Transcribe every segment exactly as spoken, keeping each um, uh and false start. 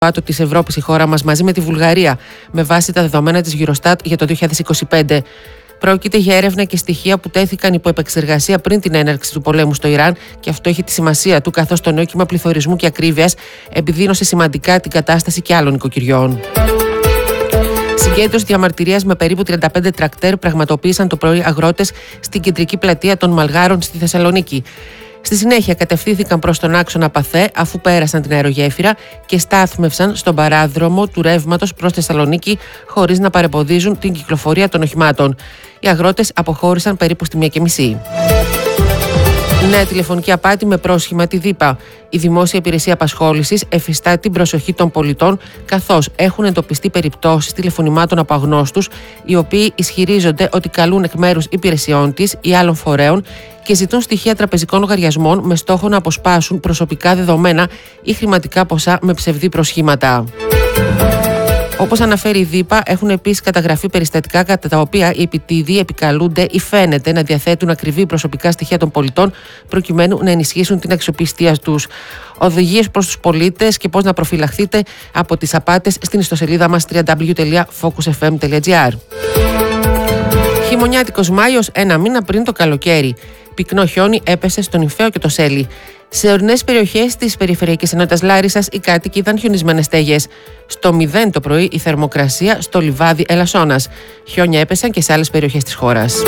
κάτω της Ευρώπης η χώρα μας μαζί με τη Βουλγαρία, με βάση τα δεδομένα της Eurostat για το δύο χιλιάδες είκοσι πέντε. Πρόκειται για έρευνα και στοιχεία που τέθηκαν υπό επεξεργασία πριν την έναρξη του πολέμου στο Ιράν, και αυτό έχει τη σημασία του, καθώς το νέο κύμα πληθωρισμού και ακρίβειας επιδείνωσε σημαντικά την κατάσταση και άλλων οικοκυριών. Συγκέντρωση διαμαρτυρίας με περίπου τριάντα πέντε τρακτέρ πραγματοποίησαν το πρωί αγρότες στην κεντρική πλατεία των Μαλγάρων στη Θεσσαλονίκη. Στη συνέχεια κατευθύνθηκαν προς τον άξονα Παθέ, αφού πέρασαν την αερογέφυρα και στάθμευσαν στον παράδρομο του ρεύματος προς Θεσσαλονίκη, χωρίς να παρεμποδίζουν την κυκλοφορία των οχημάτων. Οι αγρότες αποχώρησαν περίπου στη μία και μισή. Νέα τηλεφωνική απάτη με πρόσχημα τη ΔΥΠΑ. Η Δημόσια Υπηρεσία Απασχόλησης εφιστά την προσοχή των πολιτών, καθώς έχουν εντοπιστεί περιπτώσεις τηλεφωνημάτων από αγνώστους, οι οποίοι ισχυρίζονται ότι καλούν εκ μέρους υπηρεσιών της ή άλλων φορέων και ζητούν στοιχεία τραπεζικών λογαριασμών με στόχο να αποσπάσουν προσωπικά δεδομένα ή χρηματικά ποσά με ψευδή προσχήματα. Όπως αναφέρει η ΔΥΠΑ, έχουν επίσης καταγραφεί περιστατικά κατά τα οποία οι επιτίδιοι επικαλούνται ή φαίνεται να διαθέτουν ακριβή προσωπικά στοιχεία των πολιτών, προκειμένου να ενισχύσουν την αξιοπιστία τους. Οδηγίες προς τους πολίτες και πώς να προφυλαχθείτε από τις απάτες στην ιστοσελίδα μας double-u double-u double-u τελεία focus f m τελεία g r. Χειμωνιάτικος Μάιος, ένα μήνα πριν το καλοκαίρι. Πυκνό χιόνι έπεσε στον Νυμφαίο και το Σέλι. Σε ορεινές περιοχές της περιφερειακής ενότητας Λάρισσας, οι κάτοικοι είδαν χιονισμένες στέγες. Στο μηδέν το πρωί η θερμοκρασία στο λιβάδι Ελασσόνας. Χιόνια έπεσαν και σε άλλες περιοχές της χώρας.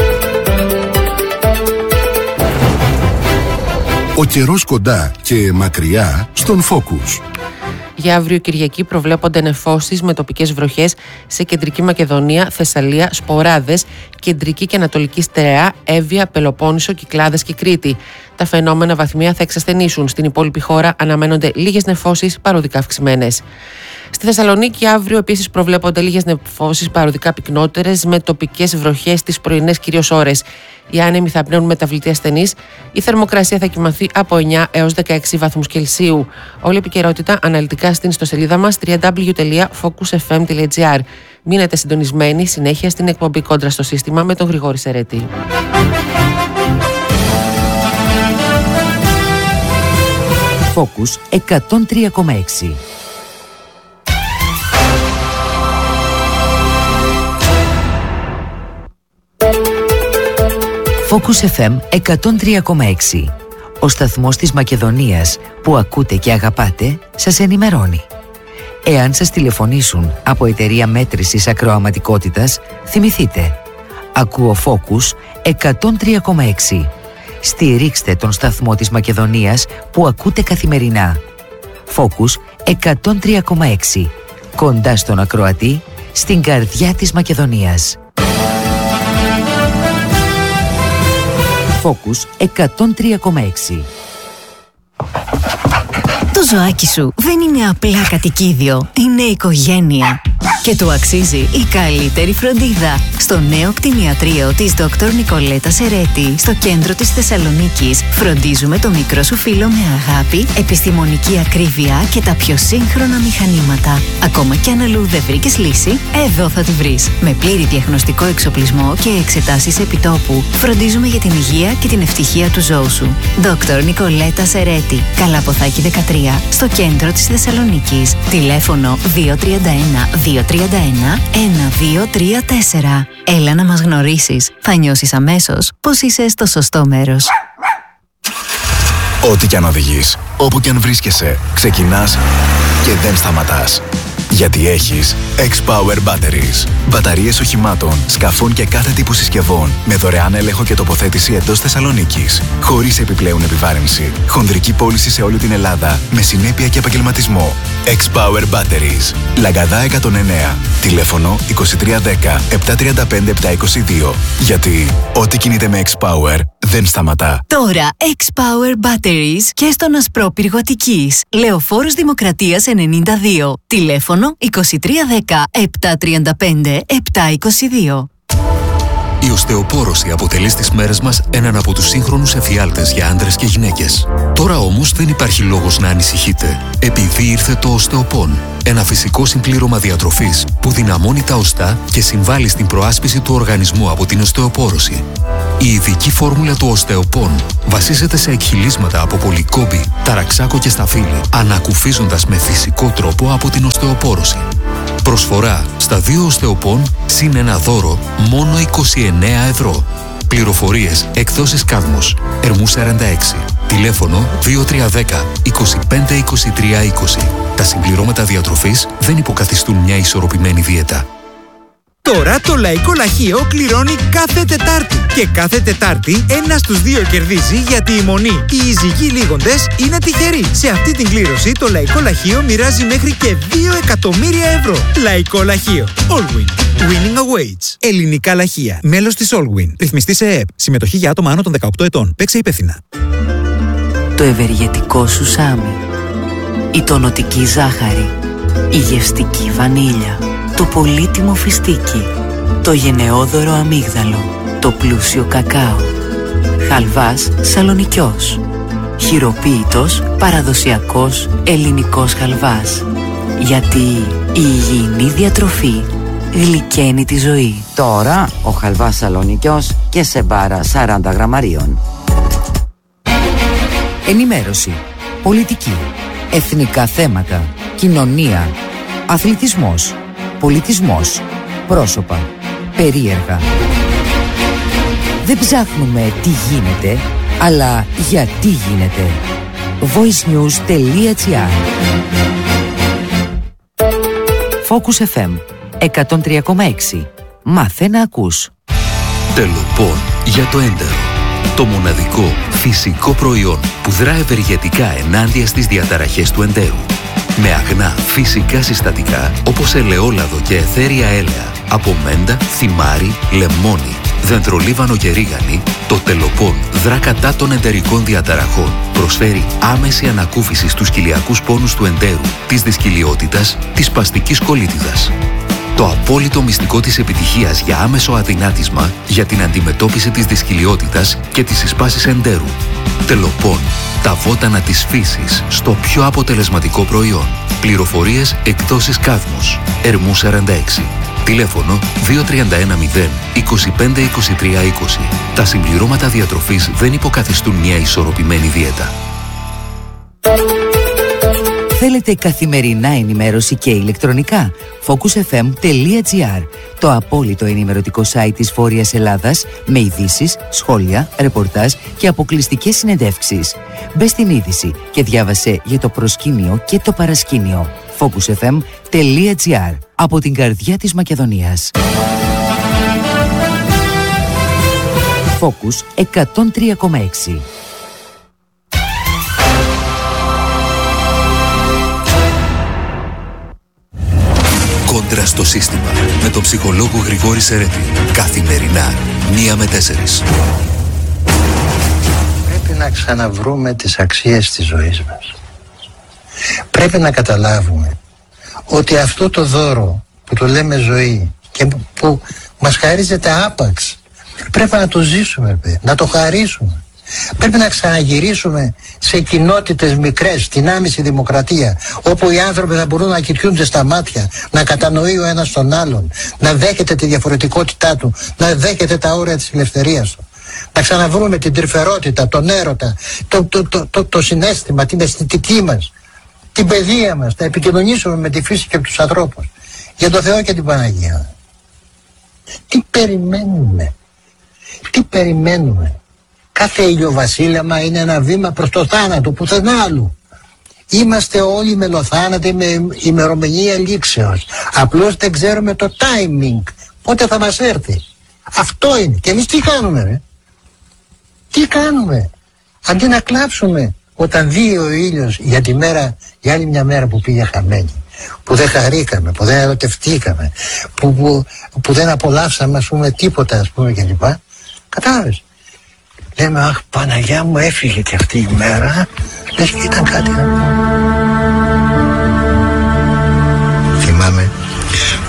Ο καιρός κοντά και μακριά στον Focus. Για αύριο Κυριακή προβλέπονται νεφώσεις με τοπικές βροχές σε κεντρική Μακεδονία, Θεσσαλία, Σποράδες, κεντρική και ανατολική Στερεά, Εύβοια, Πελοπόννησο, Κυκλάδες και Κρήτη. Τα φαινόμενα βαθμία θα εξασθενήσουν. Στην υπόλοιπη χώρα αναμένονται λίγες νεφώσεις παροδικά αυξημένες. Στη Θεσσαλονίκη αύριο επίσης προβλέπονται λίγες νεφώσεις παροδικά πυκνότερες με τοπικές βροχές τις πρωινές κυρίως ώρες. Οι άνεμοι θα πνέουν μεταβλητή ασθενής. Η θερμοκρασία θα κοιμαθεί από εννιά έως δεκαέξι βαθμούς Κελσίου. Όλη η επικαιρότητα αναλυτικά στην ιστοσελίδα μας double-u double-u double-u τελεία focus f m τελεία g r. Μείνετε συντονισμένοι συνέχεια στην εκπομπή Κόντρα στο Σύστημα με τον Γρηγόρη Σερέτη. Focus εκατόν τρία κόμμα έξι. Focus εφ εμ εκατόν τρία κόμμα έξι. Ο σταθμός της Μακεδονίας που ακούτε και αγαπάτε σας ενημερώνει. Εάν σας τηλεφωνήσουν από εταιρεία μέτρησης ακροαματικότητας, θυμηθείτε. Ακούω Focus εκατόν τρία κόμμα έξι. Στηρίξτε τον σταθμό της Μακεδονίας που ακούτε καθημερινά. Focus εκατόν τρία κόμμα έξι. Κοντά στον ακροατή, στην καρδιά της Μακεδονίας. Focus εκατόν τρία κόμμα έξι. Το ζωάκι σου δεν είναι απλά κατοικίδιο, είναι οικογένεια. Και του αξίζει η καλύτερη φροντίδα. Στο νέο κτηνιατρίο της Δόκτωρ Νικολέτα Σερέτη, στο κέντρο της Θεσσαλονίκης, φροντίζουμε το μικρό σου φίλο με αγάπη, επιστημονική ακρίβεια και τα πιο σύγχρονα μηχανήματα. Ακόμα κι αν αλλού δεν βρήκες λύση, εδώ θα τη βρεις. Με πλήρη διαγνωστικό εξοπλισμό και εξετάσεις επιτόπου, φροντίζουμε για την υγεία και την ευτυχία του ζώου σου. Δόκτωρ Νικολέτα Σερέτη, Καλαποθάκη δεκατρία, στο κέντρο της Θεσσαλονίκης. Τηλέφωνο δύο τρία ένα δύο τρία ένα ένα δύο τρία τέσσερα. Έλα να μας γνωρίσεις. Θα νιώσεις αμέσως πως είσαι στο σωστό μέρος. Ό,τι κι αν οδηγείς, όπου κι αν βρίσκεσαι, ξεκινάς και δεν σταματάς. Γιατί έχεις X-Power Batteries. Μπαταρίες οχημάτων, σκαφών και κάθε τύπου συσκευών με δωρεάν έλεγχο και τοποθέτηση εντός Θεσσαλονίκης. Χωρίς επιπλέον επιβάρυνση. Χονδρική πώληση σε όλη την Ελλάδα με συνέπεια και επαγγελματισμό. X-Power Batteries. Λαγκαδά εκατόν εννέα. Τηλέφωνο είκοσι τρία δέκα επτακόσια τριάντα πέντε επτακόσια είκοσι δύο. Γιατί ό,τι κινείται με X-Power δεν σταματά. Τώρα X-Power Batteries και στον Ασπρόπυργο Αττικής. Λεωφόρος Δημοκρατίας ενενήντα δύο. Τηλέφωνο είκοσι τρία δέκα επτακόσια τριάντα πέντε επτακόσια είκοσι δύο. Η οστεοπόρωση αποτελεί στις μέρες μας έναν από τους σύγχρονους εφιάλτες για άντρες και γυναίκες. Τώρα όμως δεν υπάρχει λόγος να ανησυχείτε, επειδή ήρθε το οστεοπόν. Ένα φυσικό συμπλήρωμα διατροφής που δυναμώνει τα οστά και συμβάλλει στην προάσπιση του οργανισμού από την οστεοπόρωση. Η ειδική φόρμουλα του οστεοπόν βασίζεται σε εκχυλίσματα από πολυκόμπη, ταραξάκο και σταφύλι, ανακουφίζοντας με φυσικό τρόπο από την οστεοπόρωση. Προσφορά στα δύο οστεοπόν συν ένα δώρο μόνο είκοσι εννέα ευρώ. Πληροφορίες εκδόσεις Κάδμος, Ερμού σαράντα έξι. Τηλέφωνο δύο τρία ένα μηδέν είκοσι πέντε είκοσι τρία είκοσι. Τα συμπληρώματα διατροφής δεν υποκαθιστούν μια ισορροπημένη δίαιτα. Τώρα το Λαϊκό Λαχείο κληρώνει κάθε Τετάρτη. Και κάθε Τετάρτη ένα στους δύο κερδίζει, γιατί η μονή, οι ειζυγοί λίγοντες, είναι τυχεροί. Σε αυτή την κλήρωση το Λαϊκό Λαχείο μοιράζει μέχρι και δύο εκατομμύρια ευρώ. Λαϊκό Λαχείο. Allwin. Winning awaits. Ελληνικά λαχεία. Μέλος της Allwin. Ρυθμιστή σε ΕΕΠ. Συμμετοχή για άτομα άνω των δεκαοκτώ ετών. Παίξε υπεύθυνα. Το ευεργετικό σουσάμι. Η τονωτική ζάχαρη. Η γευστική βανίλια. Το πολύτιμο φιστίκι, το γενναιόδωρο αμύγδαλο, το πλούσιο κακάο. Χαλβάς σαλονικιός. Χειροποίητος, παραδοσιακός, ελληνικός χαλβάς. Γιατί η υγιεινή διατροφή γλυκαίνει τη ζωή. Τώρα ο χαλβάς σαλονικιός και σε μπάρα σαράντα γραμμαρίων. Ενημέρωση, πολιτική, εθνικά θέματα, κοινωνία, αθλητισμός, πολιτισμός, πρόσωπα, περίεργα. Δεν ψάχνουμε τι γίνεται, αλλά γιατί γίνεται. voicenews.gr Focus εφ εμ εκατόν τρία κόμμα έξι. Μάθε να ακούς. Τελοπών για το έντερο. Το μοναδικό φυσικό προϊόν που δρά ευεργετικά ενάντια στις διαταραχές του εντέρου. Με αγνά φυσικά συστατικά όπως ελαιόλαδο και αιθέρια έλαια, από μέντα, θυμάρι, λεμόνι, δεντρολίβανο και ρίγανη, το Τελοπών δρά κατά των εντερικών διαταραχών. Προσφέρει άμεση ανακούφιση στους κοιλιακούς πόνους του εντέρου, της δυσκυλιότητας, της σπαστικής κολίτιδας. Το απόλυτο μυστικό της επιτυχίας για άμεσο αδυνάτισμα για την αντιμετώπιση της δυσκυλιότητας και της εισπάσης εντέρου. Τελοπών. Τα βότανα της φύσης στο πιο αποτελεσματικό προϊόν. Πληροφορίες εκδόσεις Κάδμος, Ερμού σαράντα έξι. Τηλέφωνο δύο τρία ένα μηδέν είκοσι πέντε είκοσι τρία είκοσι. Τα συμπληρώματα διατροφής δεν υποκαθιστούν μια ισορροπημένη δίαιτα. Θέλετε καθημερινά ενημέρωση και ηλεκτρονικά? focus εφ εμ τελεία τζι άρ, το απόλυτο ενημερωτικό site της Βόρειας Ελλάδας, με ειδήσεις, σχόλια, ρεπορτάζ και αποκλειστικές συνεντεύξεις. Μπες στην είδηση και διάβασε για το προσκήνιο και το παρασκήνιο. focus εφ εμ τελεία τζι άρ, από την καρδιά της Μακεδονίας. Focus εκατόν τρία κόμμα έξι. Κόντρα στο σύστημα με τον ψυχολόγο Γρηγόρη Σερέτη. Καθημερινά, μία με τέσσερις. Πρέπει να ξαναβρούμε τις αξίες της ζωής μας. Πρέπει να καταλάβουμε ότι αυτό το δώρο που το λέμε ζωή και που μας χαρίζεται άπαξ, πρέπει να το ζήσουμε, να το χαρίσουμε. Πρέπει να ξαναγυρίσουμε σε κοινότητες μικρές, στην άμεση δημοκρατία, όπου οι άνθρωποι θα μπορούν να κοιτούνται στα μάτια, να κατανοεί ο ένας τον άλλον, να δέχεται τη διαφορετικότητά του, να δέχεται τα όρια της ελευθερίας του. Να ξαναβρούμε την τρυφερότητα, τον έρωτα, το, το, το, το, το συναίσθημα, την αισθητική μας, την παιδεία μας, να επικοινωνήσουμε με τη φύση και τους ανθρώπους. Για το Θεό και την Παναγία. Τι περιμένουμε, τι περιμένουμε. Κάθε ηλιοβασίλεμα είναι ένα βήμα προς το θάνατο, πουθενά άλλου. Είμαστε όλοι μελοθάνατοι με ημερομηνία λήξεως. Απλώς δεν ξέρουμε το timing, πότε θα μας έρθει. Αυτό είναι. Και εμείς τι κάνουμε, ρε? Τι κάνουμε? Αντί να κλάψουμε όταν δει ο ήλιος για τη μέρα, για άλλη μια μέρα που πήγε χαμένη, που δεν χαρήκαμε, που δεν ερωτευτήκαμε, που, που, που δεν απολαύσαμε, ας πούμε, τίποτα, ας πούμε, κλπ. Κατάλαβες? Λέμε, αχ, Παναγιά μου, έφυγε και αυτή η μέρα. Λες και ήταν κάτι. Θυμάμαι πόσο βαθιά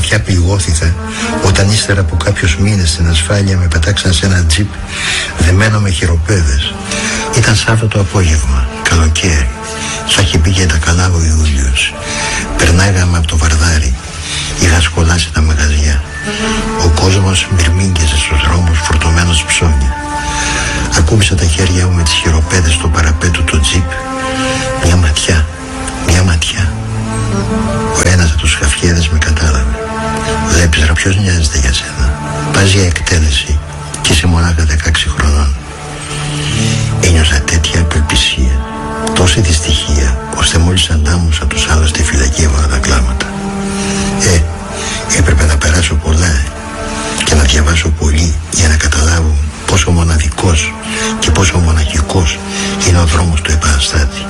ματιά πληγώθηκα όταν ύστερα από κάποιους μήνες στην ασφάλεια με πετάξαν σε ένα τζιπ δεμένο με χειροπέδες. Ήταν Σάββατο απόγευμα, καλοκαίρι. Θα είχε πει και τα καλά ο Ιούλιος. Περνάγαμε από το Βαρδάρι. Είχα σκολάσει τα μαγαζιά. Ο κόσμος μυρμήγκιζε στους δρόμους φορτωμένος ψώνια. Ακούμπησα τα χέρια μου με τις χειροπέδες στο παραπέτο του τζιπ. Μια ματιά, μια ματιά. Ο ένας από τους χαφιέδες με κατάλαβε. Βλέπεις ρε, ποιος νοιάζεται για σένα? Πας για εκτέλεση και είσαι μονάχα δεκαέξι χρονών. Ένιωσα τέτοια απελπισία, τόση δυστυχία, ώστε μόλις αντάμωσα τους άλλους στη φυλακή έβαλα τα κλάματα. Ε, έπρεπε να περάσω πολλά ε, και να διαβάσω πολύ για να καταλάβω πόσο μοναδικός και πόσο μοναχικός είναι ο δρόμος του επαναστάτη.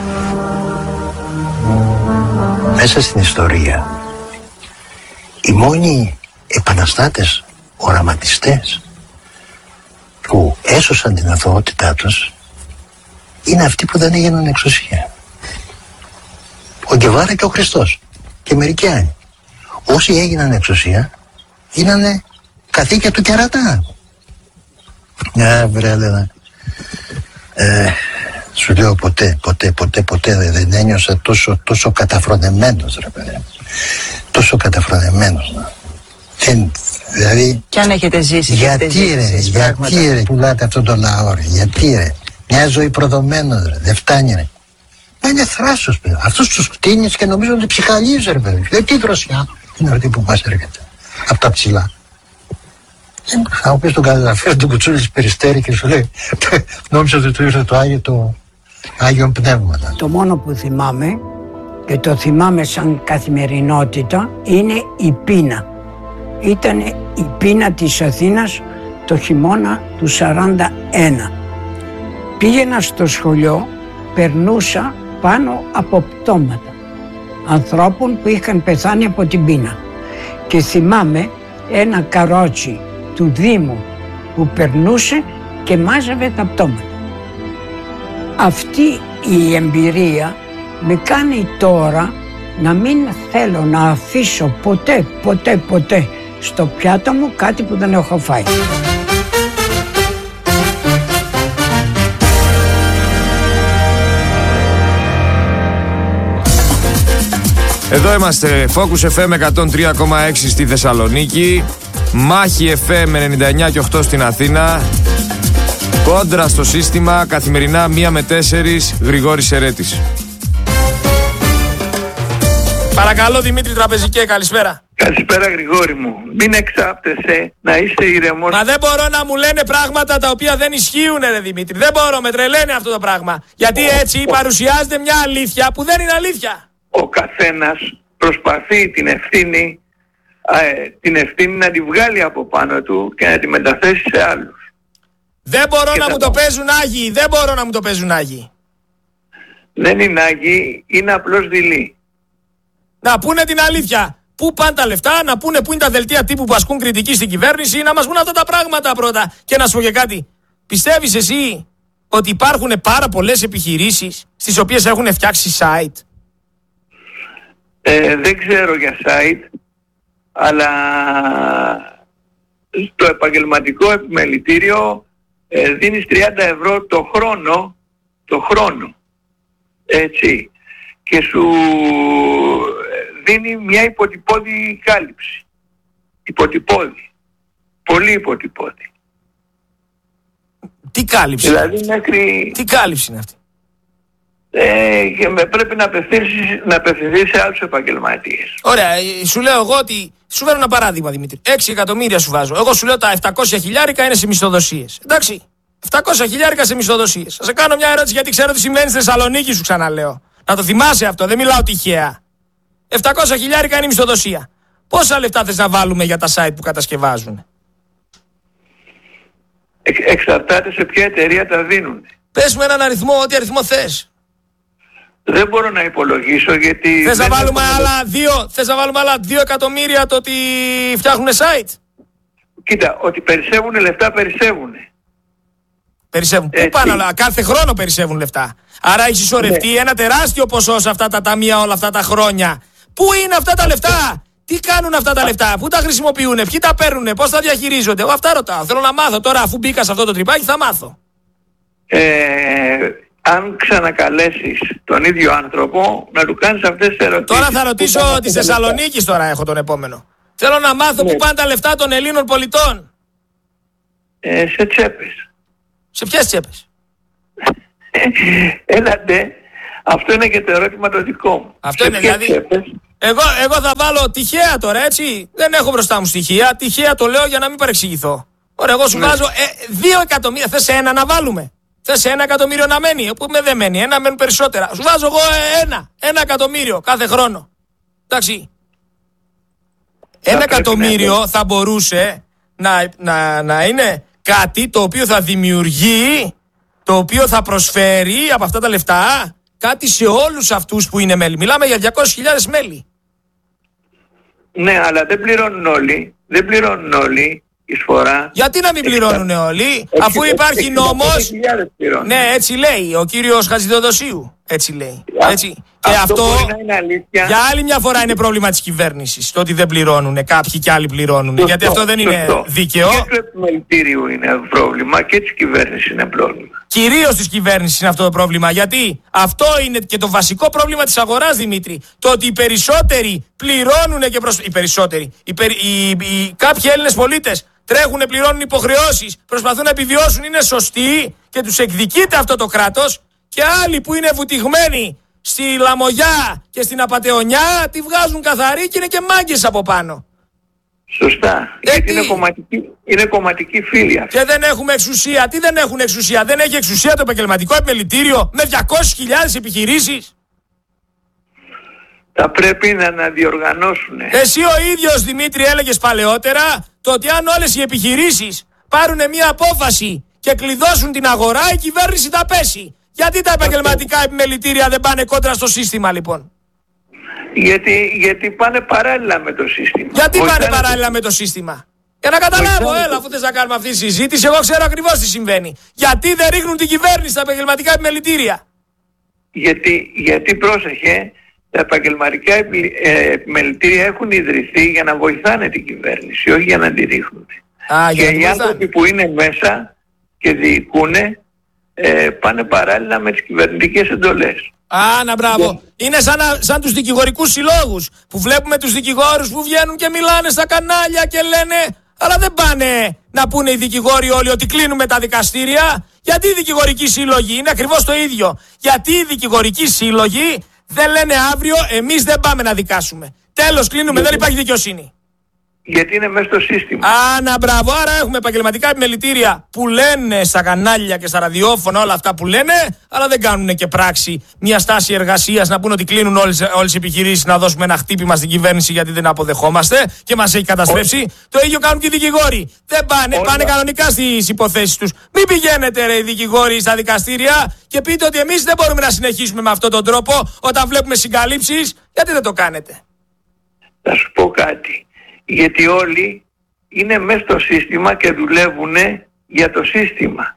Μέσα στην ιστορία, οι μόνοι επαναστάτες, οραματιστές που έσωσαν την αθωότητά τους είναι αυτοί που δεν έγιναν εξουσία. Ο Γκεβάρα και ο Χριστός και μερικοί άλλοι. Όσοι έγιναν εξουσία γίνανε καθήκια του κερατά. Α, βρε, Έλενα. Ε, σου λέω ποτέ, ποτέ, ποτέ, ποτέ δεν ένιωσα τόσο, τόσο καταφρονεμένος, ρε παιδί. Τόσο καταφρονεμένος. Δεν, δηλαδή... Κι αν έχετε ζήσει, γιατί έχετε ζήσει, ρε, γιατί πράγματα. Ρε, πουλάτε αυτόν τον λαό, ρε, γιατί ρε. Μια ζωή προδομένος, ρε, δεν φτάνει, ρε. Μα είναι θράσος, παιδί. Αυτούς τους κτίνεις και νομίζω ότι ψυχαλίζει, ρε, παιδί. Δεν τι δροσιά είναι αυτή που μας έρχεται. Από τα ψηλά. Θα μου πεις τον καταγραφείο του κουτσούλη της Περιστέρη και σου λέει νόμιζα ότι του ήρθε το Άγιο, το Άγιον Πνεύματα. Το μόνο που θυμάμαι και το θυμάμαι σαν καθημερινότητα είναι η πείνα. Ήταν η πείνα της Αθήνας το χειμώνα του σαράντα ένα. Πήγαινα στο σχολείο, περνούσα πάνω από πτώματα ανθρώπων που είχαν πεθάνει από την πείνα και θυμάμαι ένα καρότσι του Δήμου που περνούσε και μάζευε τα πτώματα. Αυτή η εμπειρία με κάνει τώρα να μην θέλω να αφήσω ποτέ, ποτέ, ποτέ στο πιάτο μου κάτι που δεν έχω φάει. Εδώ είμαστε, Focus εφ εμ εκατόν τρία κόμμα έξι στη Θεσσαλονίκη, Μάχη εφ εμ ενενήντα εννιά και οκτώ στην Αθήνα, Κόντρα στο σύστημα, καθημερινά μία με τέσσερις, Γρηγόρης Σερέτης. Παρακαλώ Δημήτρη Τραπεζικέ, καλησπέρα. Καλησπέρα Γρηγόρη μου. Μην εξάπτεσαι, να είσαι ηρεμός. Μα δεν μπορώ να μου λένε πράγματα τα οποία δεν ισχύουν ρε Δημήτρη. Δεν μπορώ, με τρελαίνει αυτό το πράγμα. Γιατί έτσι ο... παρουσιάζεται μια αλήθεια που δεν είναι αλήθεια. Ο καθένας προσπαθεί την ευθύνη, ε, την ευθύνη να τη βγάλει από πάνω του και να τη μεταθέσει σε άλλους. Δεν μπορώ και να μου το... το παίζουν άγιοι, δεν μπορώ να μου το παίζουν άγιοι. Δεν είναι άγιοι, είναι απλώς δειλοί. Να πούνε την αλήθεια. Πού πάνε τα λεφτά, να πούνε πού είναι τα δελτία τύπου που ασκούν κριτική στην κυβέρνηση, να μας πούνε αυτά τα πράγματα πρώτα. Και να σου πω και κάτι. Πιστεύεις εσύ ότι υπάρχουν πάρα πολλές επιχειρήσεις στις οποίες έχουν φτιάξει site? Ε, δεν ξέρω για site, αλλά στο επαγγελματικό επιμελητήριο ε, δίνεις τριάντα ευρώ το χρόνο, το χρόνο, έτσι, και σου δίνει μια υποτυπώδη κάλυψη. Υποτυπώδη. Πολύ υποτυπώδη. Τι κάλυψη? Δηλαδή μέχρι... Τι κάλυψη είναι αυτή? Ε, και με πρέπει να απευθυνθείς, να απευθυνθείς σε άλλους επαγγελματίες. Ωραία, σου λέω εγώ ότι... Σου φέρω ένα παράδειγμα Δημήτρη. έξι εκατομμύρια σου βάζω. Εγώ σου λέω τα επτακόσια χιλιάρικα είναι σε μισθοδοσίες. Εντάξει. επτακόσια χιλιάρικα σε μισθοδοσίες. Θα σε κάνω μια ερώτηση γιατί ξέρω τι συμβαίνει στη Θεσσαλονίκη, σου ξαναλέω. Να το θυμάσαι αυτό, δεν μιλάω τυχαία. επτακόσια χιλιάρικα είναι η μισθοδοσία. Πόσα λεφτά θες να βάλουμε για τα site που κατασκευάζουν? Εξ, εξαρτάται σε ποια εταιρεία τα δίνουν. Πες μου έναν αριθμό, ό,τι αριθμό θες. Δεν μπορώ να υπολογίσω γιατί... Θες να βάλουμε άλλα δύο, θες να βάλουμε άλλα δύο εκατομμύρια το ότι φτιάχνουν site? Κοίτα, ότι περισσεύουν λεφτά περισσεύουν. Περισσεύουν. Πού πάνε όλα, κάθε χρόνο περισσεύουν λεφτά. Άρα έχει σωρευτεί ναι. ένα τεράστιο ποσό σε αυτά τα ταμεία όλα αυτά τα χρόνια. Πού είναι αυτά τα λεφτά? Τι κάνουν αυτά τα λεφτά, πού τα χρησιμοποιούν, ποιοι τα παίρνουν, πώς τα διαχειρίζονται. Εγώ αυτά ρωτάω. Θέλω να μάθω τώρα, αφού μπήκα σε αυτό το τρυπάκι, θα μάθω. Ε, αν ξανακαλέσεις τον ίδιο άνθρωπο, να του κάνεις αυτές τις ερωτήσεις. Τώρα θα ρωτήσω τη Θεσσαλονίκη, τώρα έχω τον επόμενο. Θέλω να μάθω ναι. Πού πάνε τα λεφτά των Ελλήνων πολιτών. Ε, σε τσέπες. Σε ποιες τσέπες? Έλατε, αυτό είναι και το ερώτημα το δικό μου. Αυτό σε είναι δηλαδή. Τσέπες? Εγώ, εγώ θα βάλω τυχαία τώρα, έτσι. Δεν έχω μπροστά μου στοιχεία. Τυχαία το λέω για να μην παρεξηγηθώ. Ωραία, εγώ σου ναι. βάζω ε, δύο εκατομμύρια. Θες ένα να βάλουμε? Θες ένα εκατομμύριο να μένει? Που με δεν μένει. Ένα μένουν περισσότερα. Σου βάζω εγώ ε, ένα. Ένα εκατομμύριο κάθε χρόνο. Εντάξει. Ένα εκατομμύριο να... θα μπορούσε να, να, να είναι κάτι το οποίο θα δημιουργεί, το οποίο θα προσφέρει από αυτά τα λεφτά κάτι σε όλους αυτούς που είναι μέλη. Μιλάμε για διακόσιες χιλιάδες μέλη. Ναι, αλλά δεν πληρώνουν όλοι. Δεν πληρώνουν όλοι εισφορά. Γιατί να μην πληρώνουν όλοι, αφού υπάρχει νόμος. Ναι, έτσι λέει ο κύριος Χατζηδοδοσίου. Έτσι λέει. Έτσι. Και αυτό, αυτό για άλλη μια φορά είναι πρόβλημα της κυβέρνησης. Το ότι δεν πληρώνουν κάποιοι και άλλοι πληρώνουν. Σωστό, γιατί αυτό δεν σωστό. είναι δίκαιο. Και του επιμελητήριου είναι πρόβλημα και της κυβέρνησης είναι πρόβλημα. Κυρίως της κυβέρνησης είναι αυτό το πρόβλημα. Γιατί αυτό είναι και το βασικό πρόβλημα της αγοράς, Δημήτρη. Το ότι οι περισσότεροι πληρώνουν και προς... Οι περισσότεροι. Οι, περι... οι... οι... Κάποιοι Έλληνες πολίτες τρέχουν, πληρώνουν υποχρεώσεις, προσπαθούν να επιβιώσουν, είναι σωστοί και τους εκδικείται αυτό το κράτος. Και άλλοι που είναι βουτυγμένοι στη Λαμογιά και στην Απατεωνιά τη βγάζουν καθαρή και είναι και μάγκες από πάνω. Σωστά. Ε, γιατί είναι κομματική, είναι κομματική φίλη αυτή. Και δεν έχουμε εξουσία. Τι δεν έχουν εξουσία? Δεν έχει εξουσία το επαγγελματικό επιμελητήριο με διακόσιες χιλιάδες επιχειρήσεις. Θα πρέπει να αναδιοργανώσουν. Εσύ ο ίδιος, Δημήτρη, έλεγες παλαιότερα το ότι αν όλες οι επιχειρήσεις πάρουν μια απόφαση και κλειδώσουν την αγορά, η κυβέρνηση θα πέσει. Γιατί τα επαγγελματικά επιμελητήρια δεν πάνε κόντρα στο σύστημα, λοιπόν? Γιατί, γιατί πάνε παράλληλα με το σύστημα. Γιατί Βοηθάνε πάνε παράλληλα με το σύστημα? Για να καταλάβω, Βοηθάνε έλα, αφού θες να κάνουμε αυτή τη συζήτηση, εγώ ξέρω ακριβώς τι συμβαίνει. Γιατί δεν ρίχνουν την κυβέρνηση στα επαγγελματικά επιμελητήρια? Γιατί, γιατί πρόσεχε, τα επαγγελματικά επιμελητήρια έχουν ιδρυθεί για να βοηθάνε την κυβέρνηση, όχι για να τη ρίχνουν. Α, και οι άνθρωποι που είναι μέσα και διοικούν ε, πάνε παράλληλα με τις κυβερνητικές εντολές. Α, να μπράβο. Yeah. Είναι σαν, σαν τους δικηγορικούς συλλόγους που βλέπουμε τους δικηγόρους που βγαίνουν και μιλάνε στα κανάλια και λένε, αλλά δεν πάνε να πούνε οι δικηγόροι όλοι ότι κλείνουμε τα δικαστήρια. Γιατί οι δικηγορικοί σύλλογοι είναι ακριβώς το ίδιο? Γιατί οι δικηγορικοί σύλλογοι δεν λένε αύριο εμείς δεν πάμε να δικάσουμε. Τέλος, κλείνουμε, yeah. δεν υπάρχει δικαιοσύνη. Γιατί είναι μέσα στο σύστημα. Α, να μπράβο. Άρα έχουμε επαγγελματικά επιμελητήρια που λένε στα κανάλια και στα ραδιόφωνα όλα αυτά που λένε, αλλά δεν κάνουν και πράξη μια στάση εργασίας να πούνε ότι κλείνουν όλες, όλες οι επιχειρήσεις, να δώσουμε ένα χτύπημα στην κυβέρνηση γιατί δεν αποδεχόμαστε και μας έχει καταστρέψει. Ο... Το ίδιο κάνουν και οι δικηγόροι. Δεν πάνε, Όλα. πάνε κανονικά στις υποθέσεις τους. Μην πηγαίνετε, ρε, οι δικηγόροι στα δικαστήρια και πείτε ότι εμείς δεν μπορούμε να συνεχίσουμε με αυτόν τον τρόπο όταν βλέπουμε συγκαλύψεις. Γιατί δεν το κάνετε? Θα σου πω κάτι. Γιατί όλοι είναι μέσα στο σύστημα και δουλεύουν για το σύστημα.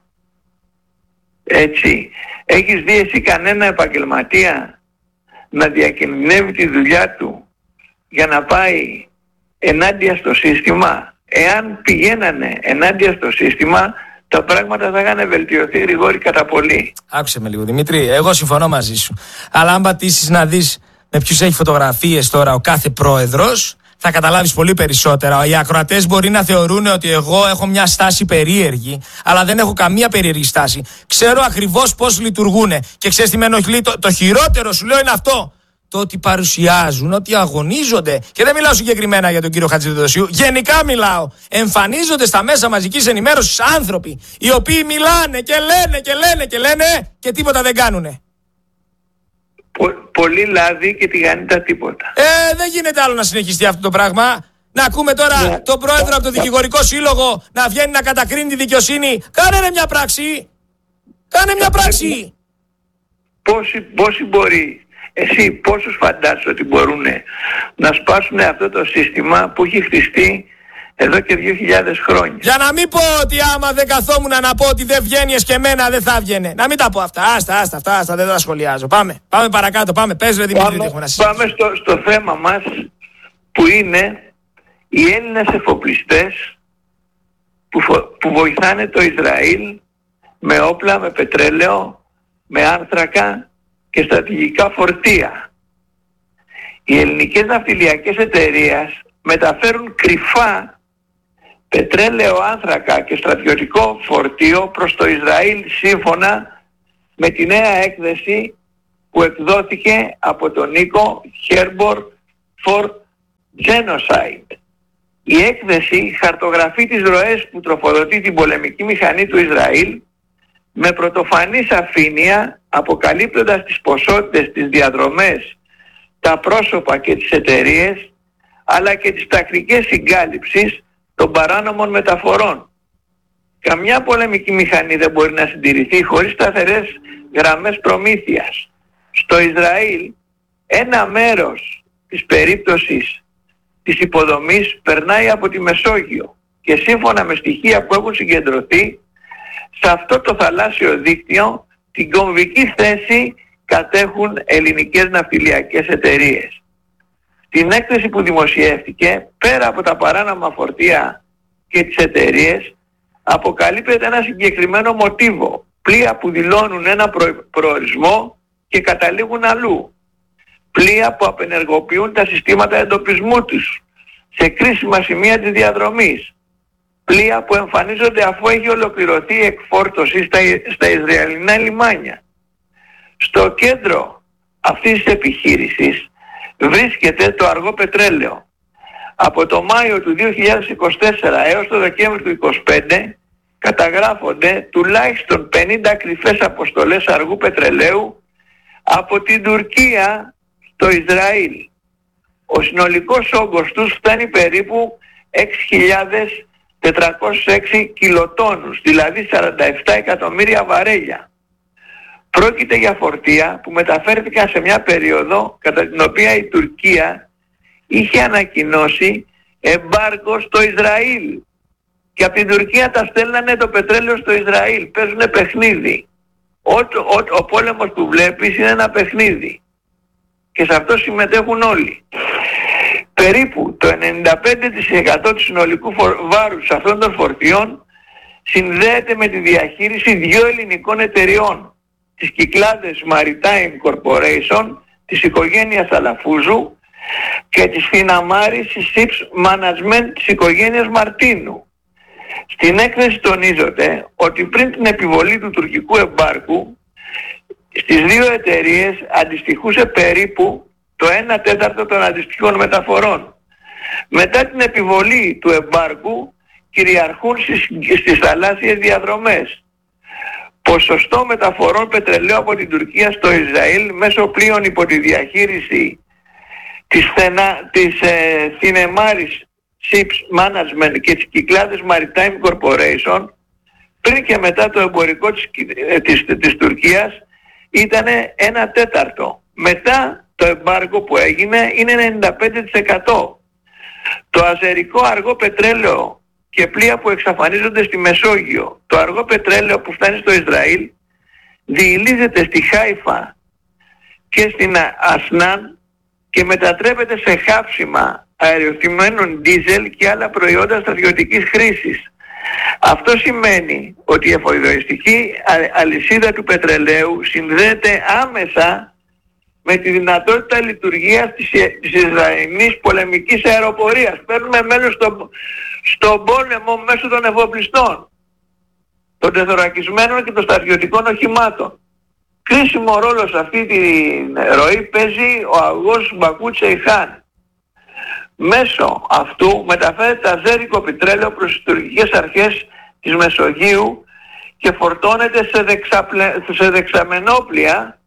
Έτσι. Έχεις δει εσύ κανένα επαγγελματία να διακινδυνεύει τη δουλειά του για να πάει ενάντια στο σύστημα? Εάν πηγαίνανε ενάντια στο σύστημα, τα πράγματα θα είχαν βελτιωθεί γρήγορα κατά πολύ. Άκουσε με λίγο, Δημήτρη, εγώ συμφωνώ μαζί σου. Αλλά αν πατήσεις να δεις με ποιους έχει φωτογραφίες τώρα ο κάθε πρόεδρος, θα καταλάβεις πολύ περισσότερα. Οι ακροατές μπορεί να θεωρούν ότι εγώ έχω μια στάση περίεργη, αλλά δεν έχω καμία περίεργη στάση. Ξέρω ακριβώς πώς λειτουργούν. Και ξέρεις τι με ενοχλεί? Το, το χειρότερο σου λέω είναι αυτό. Το ότι παρουσιάζουν, ότι αγωνίζονται. Και δεν μιλάω συγκεκριμένα για τον κύριο Χατζηδοδοσίου. Γενικά μιλάω. Εμφανίζονται στα μέσα μαζικής ενημέρωσης άνθρωποι οι οποίοι μιλάνε και λένε και λένε και λένε και τίποτα δεν κάνουνε. Πολύ λάδι και τηγανίτα τίποτα. Ε, δεν γίνεται άλλο να συνεχιστεί αυτό το πράγμα. Να ακούμε τώρα yeah. τον πρόεδρο από το δικηγορικό σύλλογο να βγαίνει να κατακρίνει τη δικαιοσύνη. Κάνε ρε μια πράξη. Κάνε μια πράξη. Πόσοι, πόσοι μπορεί, εσύ πόσους φαντάζεσαι ότι μπορούν να σπάσουν αυτό το σύστημα που έχει χτιστεί εδώ και δύο χιλιάδες χρόνια. Για να μην πω ότι άμα δεν καθόμουν να πω ότι δεν βγαίνει και εμένα δεν θα βγαίνει. Να μην τα πω αυτά. Άστα, άστα, αυτά, άστα, δεν τα σχολιάζω. Πάμε, πάμε παρακάτω, πάμε. Πες ρε Δημήτρη, τι έχουμε να συζητήσουμε. Πάμε στο, στο θέμα μας που είναι οι Έλληνες εφοπλιστές που, που βοηθάνε το Ισραήλ με όπλα, με πετρέλαιο, με άνθρακα και στρατηγικά φορτία. Οι ελληνικές ναυτιλιακές εταιρείες μεταφέρουν κρυφά πετρέλαιο, άνθρακα και στρατιωτικό φορτίο προς το Ισραήλ σύμφωνα με τη νέα έκθεση που εκδόθηκε από τον Νίκο Herbor for Genocide. Η έκθεση χαρτογραφεί τις ροές που τροφοδοτεί την πολεμική μηχανή του Ισραήλ με πρωτοφανή σαφήνεια, αποκαλύπτοντας τις ποσότητες, τις διαδρομές, τα πρόσωπα και τις εταιρείες, αλλά και τις τακτικές συγκάλυψης των παράνομων μεταφορών. Καμιά πολεμική μηχανή δεν μπορεί να συντηρηθεί χωρίς σταθερές γραμμές προμήθειας. Στο Ισραήλ ένα μέρος της περίπτωσης της υποδομής περνάει από τη Μεσόγειο και σύμφωνα με στοιχεία που έχουν συγκεντρωθεί σε αυτό το θαλάσσιο δίκτυο την κομβική θέση κατέχουν ελληνικές ναυτιλιακές εταιρείες. Στην έκθεση που δημοσιεύτηκε, πέρα από τα παράνομα φορτία και τις εταιρείες, αποκαλύπτεται ένα συγκεκριμένο μοτίβο. Πλοία που δηλώνουν ένα προ... προορισμό και καταλήγουν αλλού. Πλοία που απενεργοποιούν τα συστήματα εντοπισμού τους σε κρίσιμα σημεία της διαδρομής. Πλοία που εμφανίζονται αφού έχει ολοκληρωθεί η εκφόρτωση στα, στα Ισραηλινά λιμάνια. Στο κέντρο αυτής της επιχείρησης βρίσκεται το αργό πετρέλαιο. Από το Μάιο του δύο χιλιάδες είκοσι τέσσερα έως το Δεκέμβριο του είκοσι πέντε καταγράφονται τουλάχιστον πενήντα κρυφές αποστολές αργού πετρελαίου από την Τουρκία στο Ισραήλ. Ο συνολικός όγκος τους φτάνει περίπου έξι χιλιάδες τετρακόσιους έξι κιλοτόνους, δηλαδή σαράντα επτά εκατομμύρια βαρέλια. Πρόκειται για φορτία που μεταφέρθηκαν σε μια περίοδο κατά την οποία η Τουρκία είχε ανακοινώσει εμπάργκο στο Ισραήλ και από την Τουρκία τα στέλνανε το πετρέλαιο στο Ισραήλ. Παίζουνε παιχνίδι. Ο, ο, ο πόλεμος που βλέπεις είναι ένα παιχνίδι και σε αυτό συμμετέχουν όλοι. Περίπου το ενενήντα πέντε τοις εκατό του συνολικού βάρους αυτών των φορτίων συνδέεται με τη διαχείριση δύο ελληνικών εταιριών, της Κυκλάδες Maritime Corporation, της οικογένειας Αλαφούζου και της Φιναμάρης Ships Management της οικογένειας Μαρτίνου. Στην έκθεση τονίζεται ότι πριν την επιβολή του τουρκικού εμπάρκου στις δύο εταιρείες αντιστοιχούσε περίπου το ένα τέταρτο των αντιστοιχών μεταφορών. Μετά την επιβολή του εμπάρκου κυριαρχούν στις, στις θαλάσσιες διαδρομές. Ποσοστό μεταφορών πετρελαίου από την Τουρκία στο Ισραήλ μέσω πλοίων υπό τη διαχείριση της, Θενα, της ε, Θινεμάρης Ships Management και της Κυκλάδες Maritime Corporation πριν και μετά το εμπορικό της, ε, της, της Τουρκίας ήταν ένα τέταρτο. Μετά το εμπάργκο που έγινε είναι ενενήντα πέντε τοις εκατό. Το αζερικό αργό πετρέλαιο και πλοία που εξαφανίζονται στη Μεσόγειο, το αργό πετρέλαιο που φτάνει στο Ισραήλ διηλίζεται στη Χάιφα και στην Ασνάν και μετατρέπεται σε χάψιμα αεριοθυμμένων ντίζελ και άλλα προϊόντα στρατιωτικής χρήσης. Αυτό σημαίνει ότι η εφοδιοριστική αλυσίδα του πετρελαίου συνδέεται άμεσα με τη δυνατότητα λειτουργίας της, της Ισραηλινής πολεμικής αεροπορίας. Παίρνουμε μέλος στον στο πόλεμο μέσω των εφοπλιστών, των τεθωρακισμένων και των στρατιωτικών οχημάτων. Κρίσιμο ρόλο σε αυτή τη ροή παίζει ο αγωγός Μπακού Τσεϊχάν. Μέσω αυτού μεταφέρεται αζέρικο πετρέλαιο προς τις τουρκικές αρχές της Μεσογείου και φορτώνεται σε, δεξαπλε... σε δεξαμενόπλια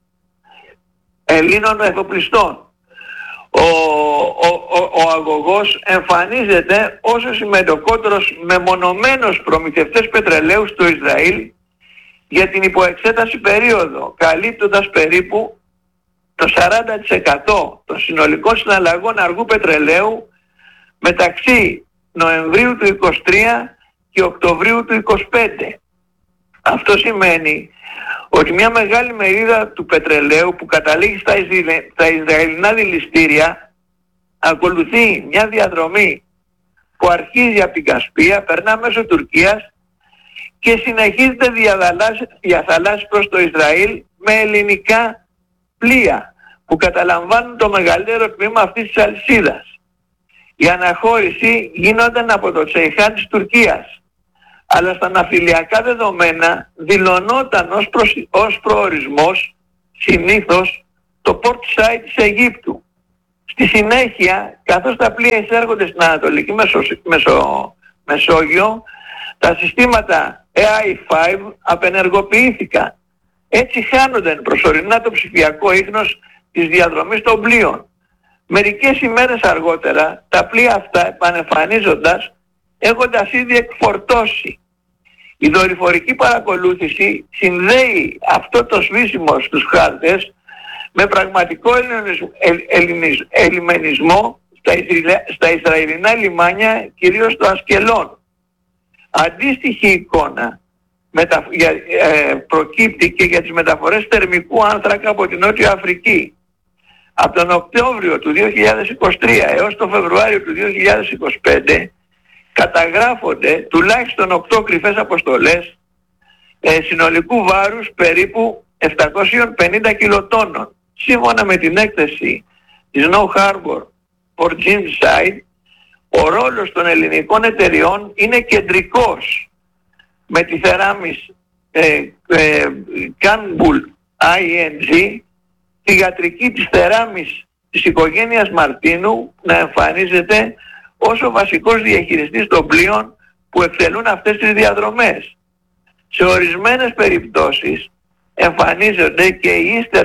Ελλήνων εφοπλιστών. Ο, ο, ο, ο αγωγός εμφανίζεται ως ο συμμετοχότερος μεμονωμένος προμηθευτές πετρελαίου στο Ισραήλ για την υποεξέταση περίοδο, καλύπτοντας περίπου το σαράντα τοις εκατό των συνολικών συναλλαγών αργού πετρελαίου μεταξύ Νοεμβρίου του είκοσι τρία και Οκτωβρίου του είκοσι πέντε. Αυτό σημαίνει ότι μια μεγάλη μερίδα του πετρελαίου που καταλήγει στα, Ισραηλ, στα Ισραηλινά δηληστήρια ακολουθεί μια διαδρομή που αρχίζει από την Κασπία, περνά μέσω Τουρκίας και συνεχίζεται διαθαλάσσης προς το Ισραήλ με ελληνικά πλοία που καταλαμβάνουν το μεγαλύτερο τμήμα αυτής της αλυσίδας. Η αναχώρηση γίνονταν από το Τσεϊχάν της Τουρκίας, αλλά στα ναυτιλιακά δεδομένα δηλωνόταν ως, προς, ως προορισμός συνήθως το port site της Αιγύπτου. Στη συνέχεια, καθώς τα πλοία εισέρχονται στην Ανατολική Μεσο, Μεσο, Μεσόγειο, τα συστήματα έι άι πέντε απενεργοποιήθηκαν. Έτσι χάνονταν προσωρινά το ψηφιακό ίχνος της διαδρομής των πλοίων. Μερικές ημέρες αργότερα, τα πλοία αυτά επανεμφανίζοντας, έχοντας ήδη εκφορτώσει. Η δορυφορική παρακολούθηση συνδέει αυτό το σβήσιμο στους χάρτες με πραγματικό ελιμενισμό στα, Ισραηλ, στα Ισραηλινά λιμάνια, κυρίως στο Ασκελόν. Αντίστοιχη εικόνα μετα, για, ε, προκύπτει και για τις μεταφορές θερμικού άνθρακα από την Νότια Αφρική. Από τον Οκτώβριο του δύο χιλιάδες είκοσι τρία έως τον Φεβρουάριο του δύο χιλιάδες είκοσι πέντε καταγράφονται τουλάχιστον οκτώ κρυφές αποστολές ε, συνολικού βάρους περίπου επτακόσια πενήντα κιλοτόνων. Σύμφωνα με την έκθεση της No Harbor for Genocide, ο ρόλος των ελληνικών εταιριών είναι κεντρικός, με τη Θεράμις ε, ε, Canbull άι εν τζι, τη γατρική της Θεράμις της οικογένειας Μαρτίνου να εμφανίζεται ως ο βασικός διαχειριστής των πλοίων που εκτελούν αυτές τις διαδρομές. Σε ορισμένες περιπτώσεις εμφανίζονται και η Eastern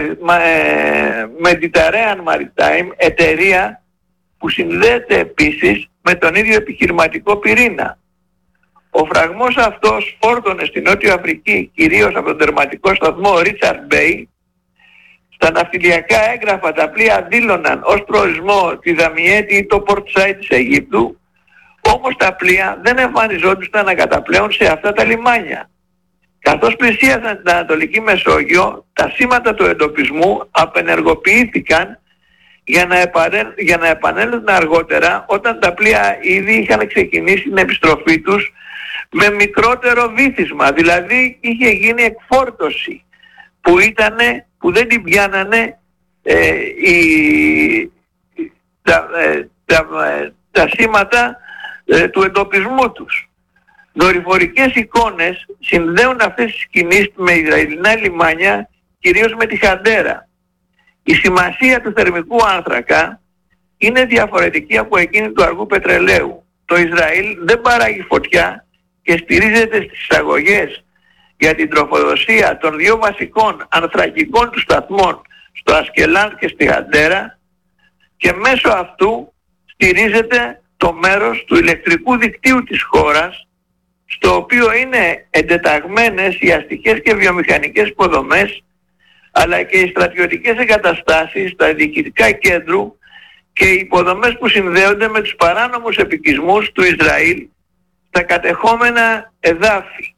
Mediterranean Maritime, εταιρεία που συνδέεται επίσης με τον ίδιο επιχειρηματικό πυρήνα. Ο φραγμός αυτός φόρτωνε στην Νότια Αφρική, κυρίως από τον τερματικό σταθμό Richard Bay. Στα ναυτιλιακά έγγραφα τα πλοία δήλωναν ως προορισμό τη Δαμιέτη ή το port site της Αιγύπτου, όμως τα πλοία δεν εμφανιζόντουσαν ανακαταπλέον σε αυτά τα λιμάνια. Καθώς πλησίασαν την Ανατολική Μεσόγειο, τα σήματα του εντοπισμού απενεργοποιήθηκαν για να, επανέλ, για να επανέλθουν αργότερα, όταν τα πλοία ήδη είχαν ξεκινήσει την επιστροφή τους με μικρότερο βύθισμα, δηλαδή είχε γίνει εκφόρτωση που, ήτανε, που δεν την πιάνανε ε, οι, τα, ε, τα, ε, τα σήματα ε, του εντοπισμού τους. Δορυφορικές εικόνες συνδέουν αυτές τις κινήσεις με Ισραηλινά λιμάνια, κυρίως με τη Χαντέρα. Η σημασία του θερμικού άνθρακα είναι διαφορετική από εκείνη του αργού πετρελαίου. Το Ισραήλ δεν παράγει φωτιά και στηρίζεται στις εισαγωγές για την τροφοδοσία των δύο βασικών ανθρακικών του σταθμών στο Ασκελάν και στη Χαντέρα, και μέσω αυτού στηρίζεται το μέρος του ηλεκτρικού δικτύου της χώρας, στο οποίο είναι εντεταγμένες οι αστικές και βιομηχανικές υποδομές, αλλά και οι στρατιωτικές εγκαταστάσεις, τα διοικητικά κέντρου και οι υποδομές που συνδέονται με τους παράνομους επικισμούς του Ισραήλ στα κατεχόμενα εδάφη.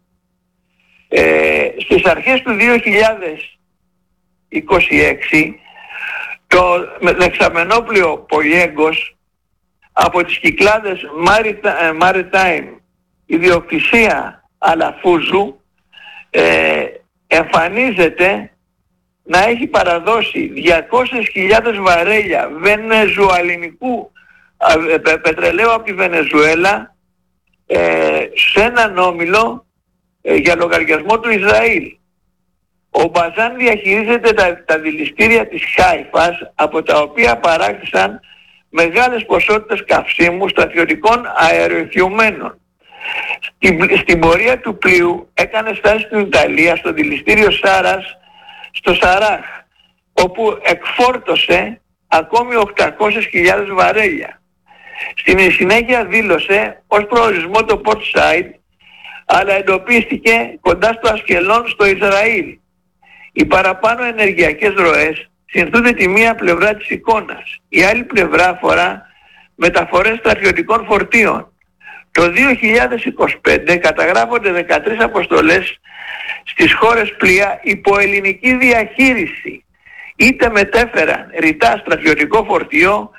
Ε, στις αρχές του δύο χιλιάδες είκοσι έξι το δεξαμενόπλοιο Πολιέγκος από τις κυκλάδες Maritime ιδιοκτησία Αλαφούζου ε, εμφανίζεται να έχει παραδώσει διακόσιες χιλιάδες βαρέλια βενεζουαλινικού ε, πετρελαίου από τη Βενεζουέλα ε, σε έναν όμιλο ε, για λογαριασμό του Ισραήλ. Ο Μπαζάν διαχειρίζεται τα, τα δηληστήρια της Χάιφας, από τα οποία παράχθησαν μεγάλες ποσότητες καυσίμου στρατιωτικών αεροεφιωμένων. Στην, στην πορεία του πλοίου έκανε στάση στην Ιταλία, στο δηληστήριο Σάρας, στο Σαράχ, όπου εκφόρτωσε ακόμη οκτακόσιες χιλιάδες βαρέλια. Στην συνέχεια δήλωσε ως προορισμό το port site, αλλά εντοπίστηκε κοντά στο Ασκελόν στο Ισραήλ. Οι παραπάνω ενεργειακές ροές συνθούνται τη μία πλευρά της εικόνας. Η άλλη πλευρά αφορά μεταφορές στρατιωτικών φορτίων. Το δύο χιλιάδες είκοσι πέντε καταγράφονται δεκατρείς αποστολές στις χώρες πλοία υπό ελληνική διαχείριση. Είτε μετέφεραν ρητά στρατιωτικό φορτίο,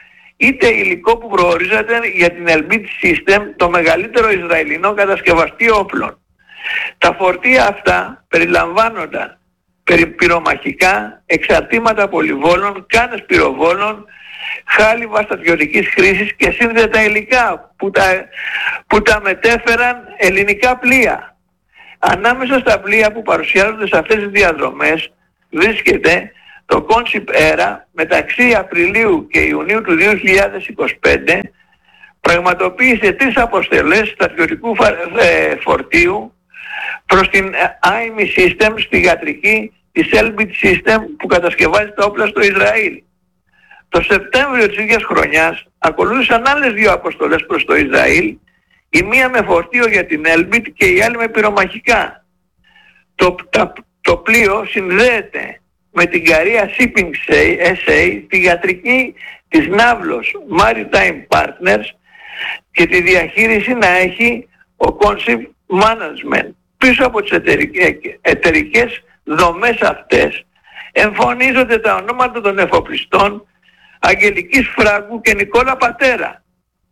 είτε υλικό που προορίζεται για την Elbit System, το μεγαλύτερο Ισραηλινό κατασκευαστή όπλων. Τα φορτία αυτά περιλαμβάνονταν περί πυρομαχικά, εξαρτήματα πολυβόλων, κάνες πυροβόλων, χάλιβα στρατιωτικής χρήσης και σύνδετα υλικά που τα, που τα μετέφεραν ελληνικά πλοία. Ανάμεσα στα πλοία που παρουσιάζονται σε αυτές τις διαδρομές βρίσκεται το Consip Era. Μεταξύ Απριλίου και Ιουνίου του δύο χιλιάδες είκοσι πέντε πραγματοποίησε τρεις αποστολές στρατιωτικού φορτίου προς την άι εμ ι Systems, στη γατρική της Elbit System που κατασκευάζει τα όπλα στο Ισραήλ. Το Σεπτέμβριο της ίδιας χρονιάς ακολούθησαν άλλες δύο αποστολές προς το Ισραήλ, η μία με φορτίο για την Elbit και η άλλη με πυρομαχικά. Το, τα, το πλοίο συνδέεται με την Καρία Shipping ες έι, τη γατρική της Ναύλος Maritime Partners, και τη διαχείριση να έχει ο Concept Management. Πίσω από τις εταιρικές, εταιρικές δομές αυτές εμφανίζονται τα ονόματα των εφοπλιστών Αγγελικής Φράγκου και Νικόλα Πατέρα.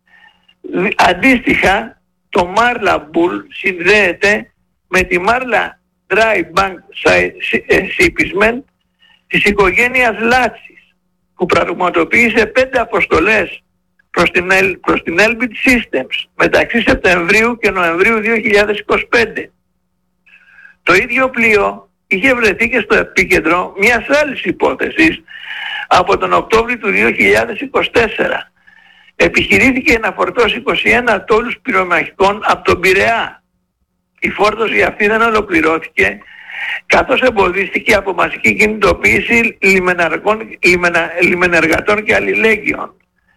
Αντίστοιχα, το Marla Bull συνδέεται με τη Marla Dry Bank Shipment της οικογένειας Λάτσης, που πραγματοποίησε πέντε αποστολές προς την, προς την Elbit Systems μεταξύ Σεπτεμβρίου και Νοεμβρίου δύο χιλιάδες είκοσι πέντε. Το ίδιο πλοίο είχε βρεθεί και στο επίκεντρο μιας άλλης υπόθεσης από τον Οκτώβριο του δύο χιλιάδες είκοσι τέσσερα. Επιχειρήθηκε να φορτώσει είκοσι ένα τόνους πυρομαχικών από τον Πειραιά. Η φόρτωση αυτή δεν ολοκληρώθηκε, καθώς εμποδίστηκε από μαζική κινητοποίηση λιμενα, λιμενεργατών και αλληλέγγυων.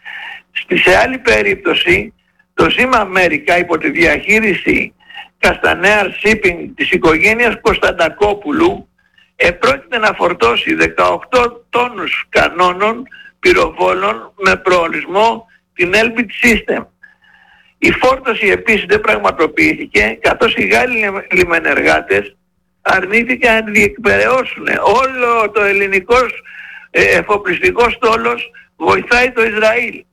Σε άλλη περίπτωση, το Zim America υπό τη διαχείριση Castanear Shipping της οικογένειας Κωνσταντακόπουλου επρόκειται να φορτώσει δεκαοκτώ τόνους κανόνων πυροβόλων με προορισμό την Elbit System. Η φόρτωση επίσης δεν πραγματοποιήθηκε, καθώς οι Γάλλοι λιμενεργάτες αρνήθηκαν να διεκπεραιώσουν. Όλο το ελληνικό εφοπλιστικό στόλος βοηθάει το Ισραήλ.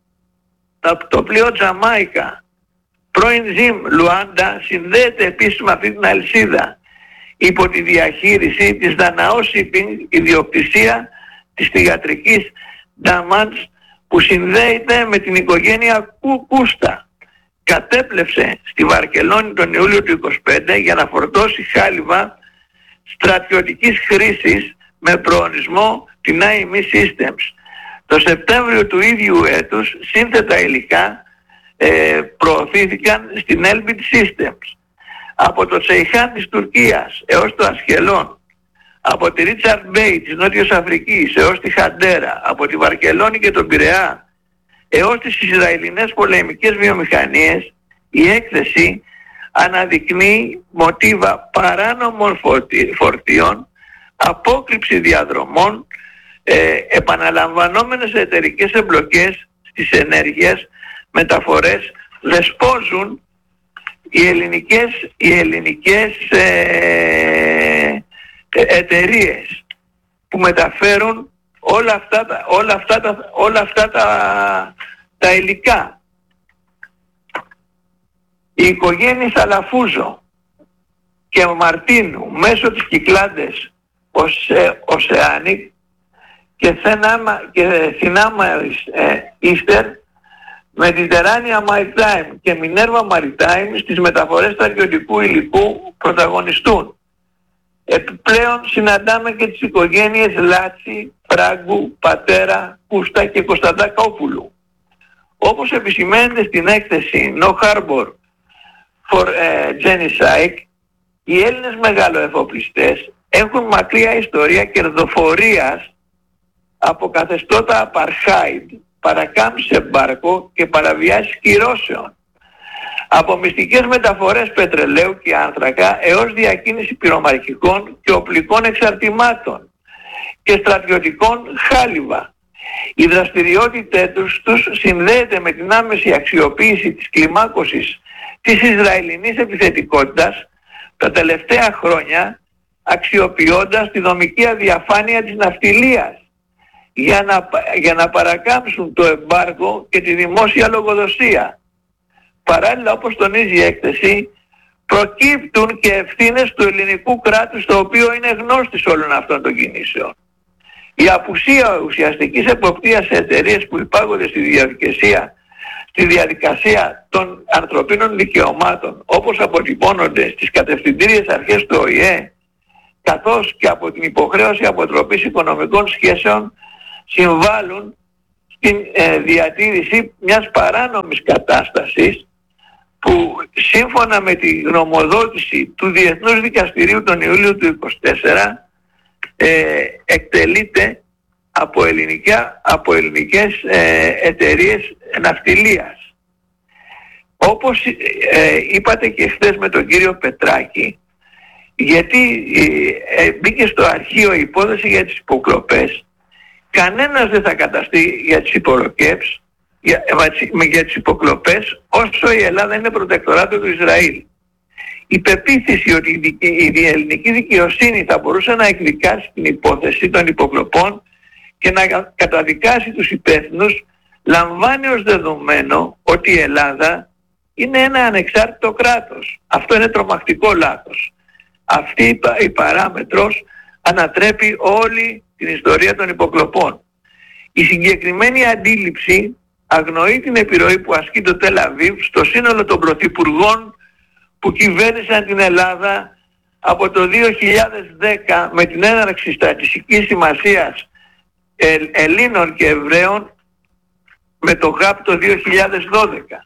Το πλοίο Τζαμάικα, πρώην Zim Λουάντα, συνδέεται επίσης με αυτή την αλυσίδα υπό τη διαχείριση της Δαναό Shipping, ιδιοκτησία της θυγατρικής Damans, που συνδέεται με την οικογένεια Κούστα. Κατέπλευσε στη Βαρκελόνη τον Ιούλιο του είκοσι πέντε για να φορτώσει χάλιβα στρατιωτικής χρήσης με προορισμό την άι εμ ι Systems. Το Σεπτέμβριο του ίδιου έτους σύνθετα υλικά ε, προωθήθηκαν στην Elbit Systems. Από το Τσεϊχάν της Τουρκίας έως το Ασχελόν, από τη Ρίτσαρντ Μπέι της Νότιας Αφρικής έως τη Χαντέρα, από τη Βαρκελόνη και τον Πειραιά έως τις Ισραηλινές πολεμικές βιομηχανίες, η έκθεση αναδεικνύει μοτίβα παράνομων φορτίων, απόκρυψη διαδρομών, ε, επαναλαμβανόμενες εταιρικές εμπλοκές στις ενέργειες, μεταφορές. Δεσπόζουν οι ελληνικές, οι ελληνικές ε, εταιρείες που μεταφέρουν όλα αυτά, τα, όλα αυτά, τα, όλα αυτά τα, τα υλικά. Οι οικογένειες Αλαφούζο και Μαρτίνου μέσω της Κυκλάντες Οσεάνικ και Θινάμα Ίστερ με την Τεράνια Maritime και Μινέρβα Maritime στις μεταφορές στρατιωτικού υλικού πρωταγωνιστούν. Επιπλέον συναντάμε και τις οικογένειες Λάτσι, Φράγκου, Πατέρα, Κούστα και Κωνσταντακόπουλου. Όπως επισημαίνεται στην έκθεση No Harbor for uh, Genocide, οι Έλληνες μεγαλοεφοπλιστές έχουν μακριά ιστορία κερδοφορίας από καθεστώτα απαρχάιντ, παρακάμψη σε μπάρκο και παραβιάσεις κυρώσεων. Από μυστικές μεταφορές πετρελαίου και άνθρακα έως διακίνηση πυρομαχικών και οπλικών εξαρτημάτων και στρατιωτικών χάλιβα. Η δραστηριότητά τους, τους συνδέεται με την άμεση αξιοποίηση της κλιμάκωσης της Ισραηλινής επιθετικότητας τα τελευταία χρόνια, αξιοποιώντας τη δομική αδιαφάνεια της ναυτιλίας. για να, για να παρακάμψουν το εμπάργο και τη δημόσια λογοδοσία. Παράλληλα, όπως τονίζει η έκθεση, προκύπτουν και ευθύνες του ελληνικού κράτους, το οποίο είναι γνώστης όλων αυτών των κινήσεων. Η απουσία ουσιαστικής εποπτείας σε εταιρείες που υπάγονται στη διαδικασία, στη διαδικασία των ανθρωπίνων δικαιωμάτων, όπως αποτυπώνονται στις κατευθυντήριες αρχές του Ο Η Ε, καθώς και από την υποχρέωση αποτροπής οικονομικών σχέσεων, συμβάλλουν στην ε, διατήρηση μιας παράνομης κατάστασης που σύμφωνα με τη γνωμοδότηση του Διεθνούς Δικαστηρίου τον Ιούλιο του είκοσι τέσσερα ε, εκτελείται από, ελληνικά, από ελληνικές ε, εταιρείες ναυτιλίας. Όπως ε, είπατε και χθες με τον κύριο Πετράκη, γιατί ε, ε, μπήκε στο αρχείο η υπόθεση για τις υποκλοπές, κανένας δεν θα καταστεί για τις υπολοκέψεις, για, για τις υποκλοπές, όσο η Ελλάδα είναι προτεκτοράτο του Ισραήλ. Η πεποίθηση ότι η, η ελληνική δικαιοσύνη θα μπορούσε να εκδικάσει την υπόθεση των υποκλοπών και να καταδικάσει τους υπεύθυνους, λαμβάνει ως δεδομένο ότι η Ελλάδα είναι ένα ανεξάρτητο κράτος. Αυτό είναι τρομακτικό λάθος. Αυτή η, η παράμετρος ανατρέπει όλη την ιστορία των υποκλοπών. Η συγκεκριμένη αντίληψη αγνοεί την επιρροή που ασκεί το Τελ Αβίβ στο σύνολο των πρωθυπουργών που κυβέρνησαν την Ελλάδα από το δύο χιλιάδες δέκα με την έναρξη στρατηγικής σημασίας ε, Ελλήνων και Εβραίων με το ΓΑΠ το δύο χιλιάδες δώδεκα.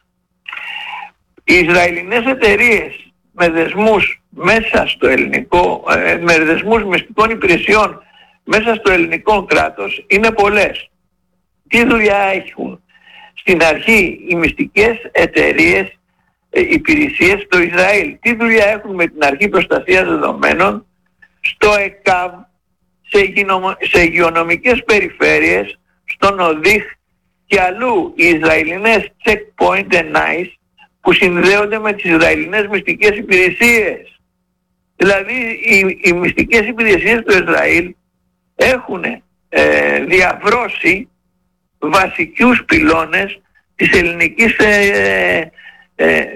Οι Ισραηλινές εταιρείες με δεσμούς μέσα στο ελληνικό, ε, με δεσμούς μυστικών υπηρεσιών μέσα στο ελληνικό κράτος είναι πολλές. Τι δουλειά έχουν? Στην αρχή οι μυστικές εταιρείες ε, υπηρεσίες στο Ισραήλ. Τι δουλειά έχουν με την αρχή προστασίας δεδομένων στο ΕΚΑΒ, σε, υγειονομ, σε υγειονομικές περιφέρειες, στον ΟΔΙΧ και αλλού οι Ισραηλινές checkpoint and nice που συνδέονται με τις Ισραηλινές μυστικές υπηρεσίες. Δηλαδή οι, οι μυστικές υπηρεσίες του Ισραήλ έχουν ε, διαβρώσει βασικούς πυλώνες της ελληνικής ε, ε, ε,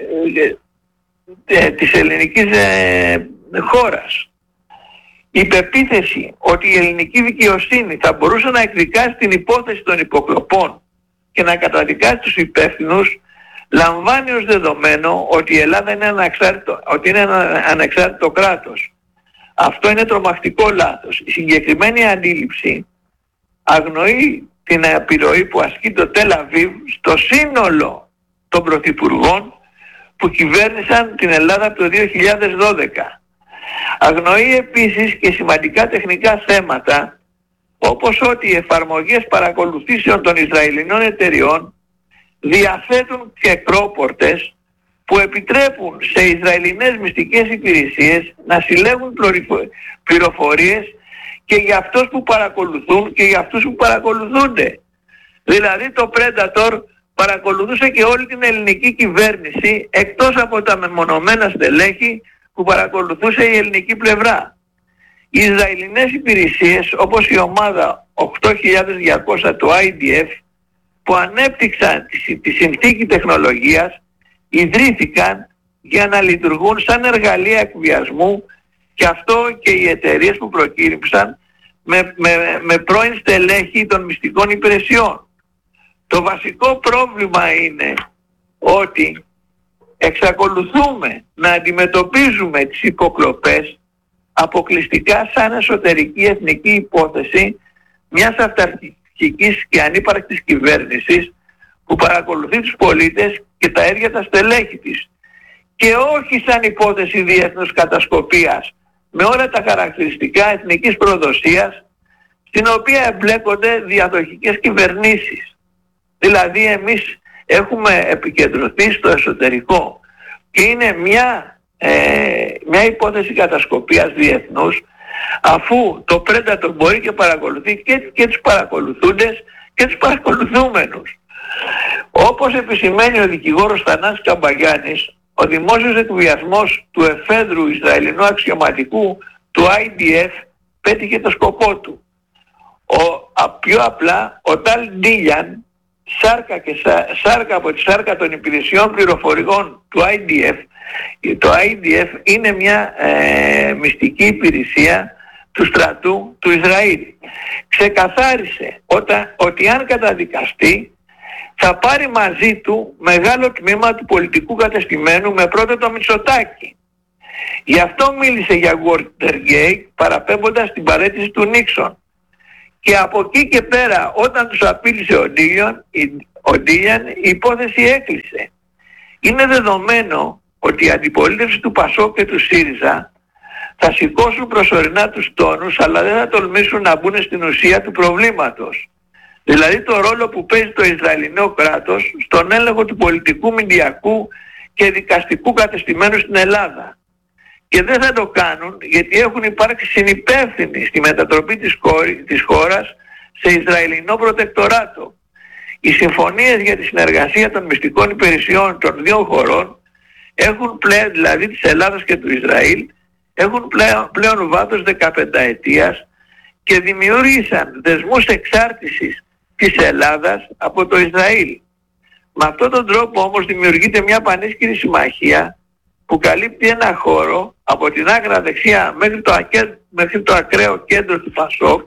ε, της ελληνικής ε, χώρας. Η πεποίθηση ότι η ελληνική δικαιοσύνη θα μπορούσε να εκδικάσει την υπόθεση των υποκλοπών και να καταδικάσει τους υπεύθυνους λαμβάνει ως δεδομένο ότι η Ελλάδα είναι ανεξάρτητο, ότι είναι ένα ανεξάρτητο κράτος. Αυτό είναι τρομακτικό λάθος. Η συγκεκριμένη αντίληψη αγνοεί την επιρροή που ασκεί το Τελ Αβίβ στο σύνολο των πρωθυπουργών που κυβέρνησαν την Ελλάδα από το δύο χιλιάδες δώδεκα. Αγνοεί επίσης και σημαντικά τεχνικά θέματα, όπως ότι οι εφαρμογές παρακολουθήσεων των Ισραηλινών εταιριών διαθέτουν και κρόπορτες που επιτρέπουν σε Ισραηλινές μυστικές υπηρεσίες να συλλέγουν πληροφορίες και για αυτούς που παρακολουθούν και για αυτούς που παρακολουθούνται. Δηλαδή το Predator παρακολουθούσε και όλη την ελληνική κυβέρνηση εκτός από τα μεμονωμένα στελέχη που παρακολουθούσε η ελληνική πλευρά. Οι Ισραηλινές υπηρεσίες όπως η ομάδα οκτώ χιλιάδες διακόσια του άι ντι εφ που ανέπτυξαν τη, τη συνθήκη τεχνολογίας ιδρύθηκαν για να λειτουργούν σαν εργαλεία εκβιασμού και αυτό και οι εταιρείες που προκήρυψαν με, με, με πρώην στελέχη των μυστικών υπηρεσιών. Το βασικό πρόβλημα είναι ότι εξακολουθούμε να αντιμετωπίζουμε τις υποκλοπές αποκλειστικά σαν εσωτερική εθνική υπόθεση μιας αυταρχικής και ανύπαρκτης κυβέρνησης που παρακολουθεί τους πολίτες και τα ίδια τα στελέχη της και όχι σαν υπόθεση διεθνούς κατασκοπίας με όλα τα χαρακτηριστικά εθνικής προδοσίας στην οποία εμπλέκονται διαδοχικές κυβερνήσεις. Δηλαδή εμείς έχουμε επικεντρωθεί στο εσωτερικό και είναι μια, ε, μια υπόθεση κατασκοπίας διεθνούς αφού το Predator μπορεί και παρακολουθεί και, και τους παρακολουθούντες και τους παρακολουθούμενους. Όπως επισημαίνει ο δικηγόρος Θανάσης Καμπαγιάννης, ο δημόσιος εκβιασμός του εφέδρου Ισραηλινού αξιωματικού του άι ντι εφ πέτυχε το σκοπό του. Ο, πιο απλά ο Ταλ Ντίλιαν, σάρκα, και σα, σάρκα από τη σάρκα των υπηρεσιών πληροφορικών του άι ντι εφ, το άι ντι εφ είναι μια ε, μυστική υπηρεσία του στρατού του Ισραήλ. Ξεκαθάρισε όταν, ότι αν καταδικαστεί θα πάρει μαζί του μεγάλο τμήμα του πολιτικού κατεστημένου, με πρώτο το Μητσοτάκη. Γι' αυτό μίλησε για Watergate, παραπέμποντας την παρέτηση του Νίξον. Και από εκεί και πέρα, όταν τους απείλησε ο Ντίλιαν, ο Ντίλιαν, η υπόθεση έκλεισε. Είναι δεδομένο ότι η αντιπολίτευση του Πασόκ και του ΣΥΡΙΖΑ θα σηκώσουν προσωρινά τους τόνους, αλλά δεν θα τολμήσουν να μπουν στην ουσία του προβλήματος. Δηλαδή το ρόλο που παίζει το Ισραηλινό κράτος στον έλεγχο του πολιτικού, μηντιακού και δικαστικού κατεστημένου στην Ελλάδα. Και δεν θα το κάνουν γιατί έχουν υπάρξει συνυπεύθυνοι στη μετατροπή της, χώρη, της χώρας σε Ισραηλινό προτεκτοράτο. Οι συμφωνίες για τη συνεργασία των μυστικών υπηρεσιών των δύο χωρών έχουν πλέον, δηλαδή της Ελλάδας και του Ισραήλ, έχουν πλέον, πλέον βάθος δεκαπενταετίας και δημιούργησαν δεσμούς εξάρτησης της Ελλάδας από το Ισραήλ. Με αυτόν τον τρόπο όμως δημιουργείται μια πανίσχυρη συμμαχία που καλύπτει ένα χώρο από την άκρα δεξιά μέχρι το, ακέ, μέχρι το ακραίο κέντρο του Πασόκ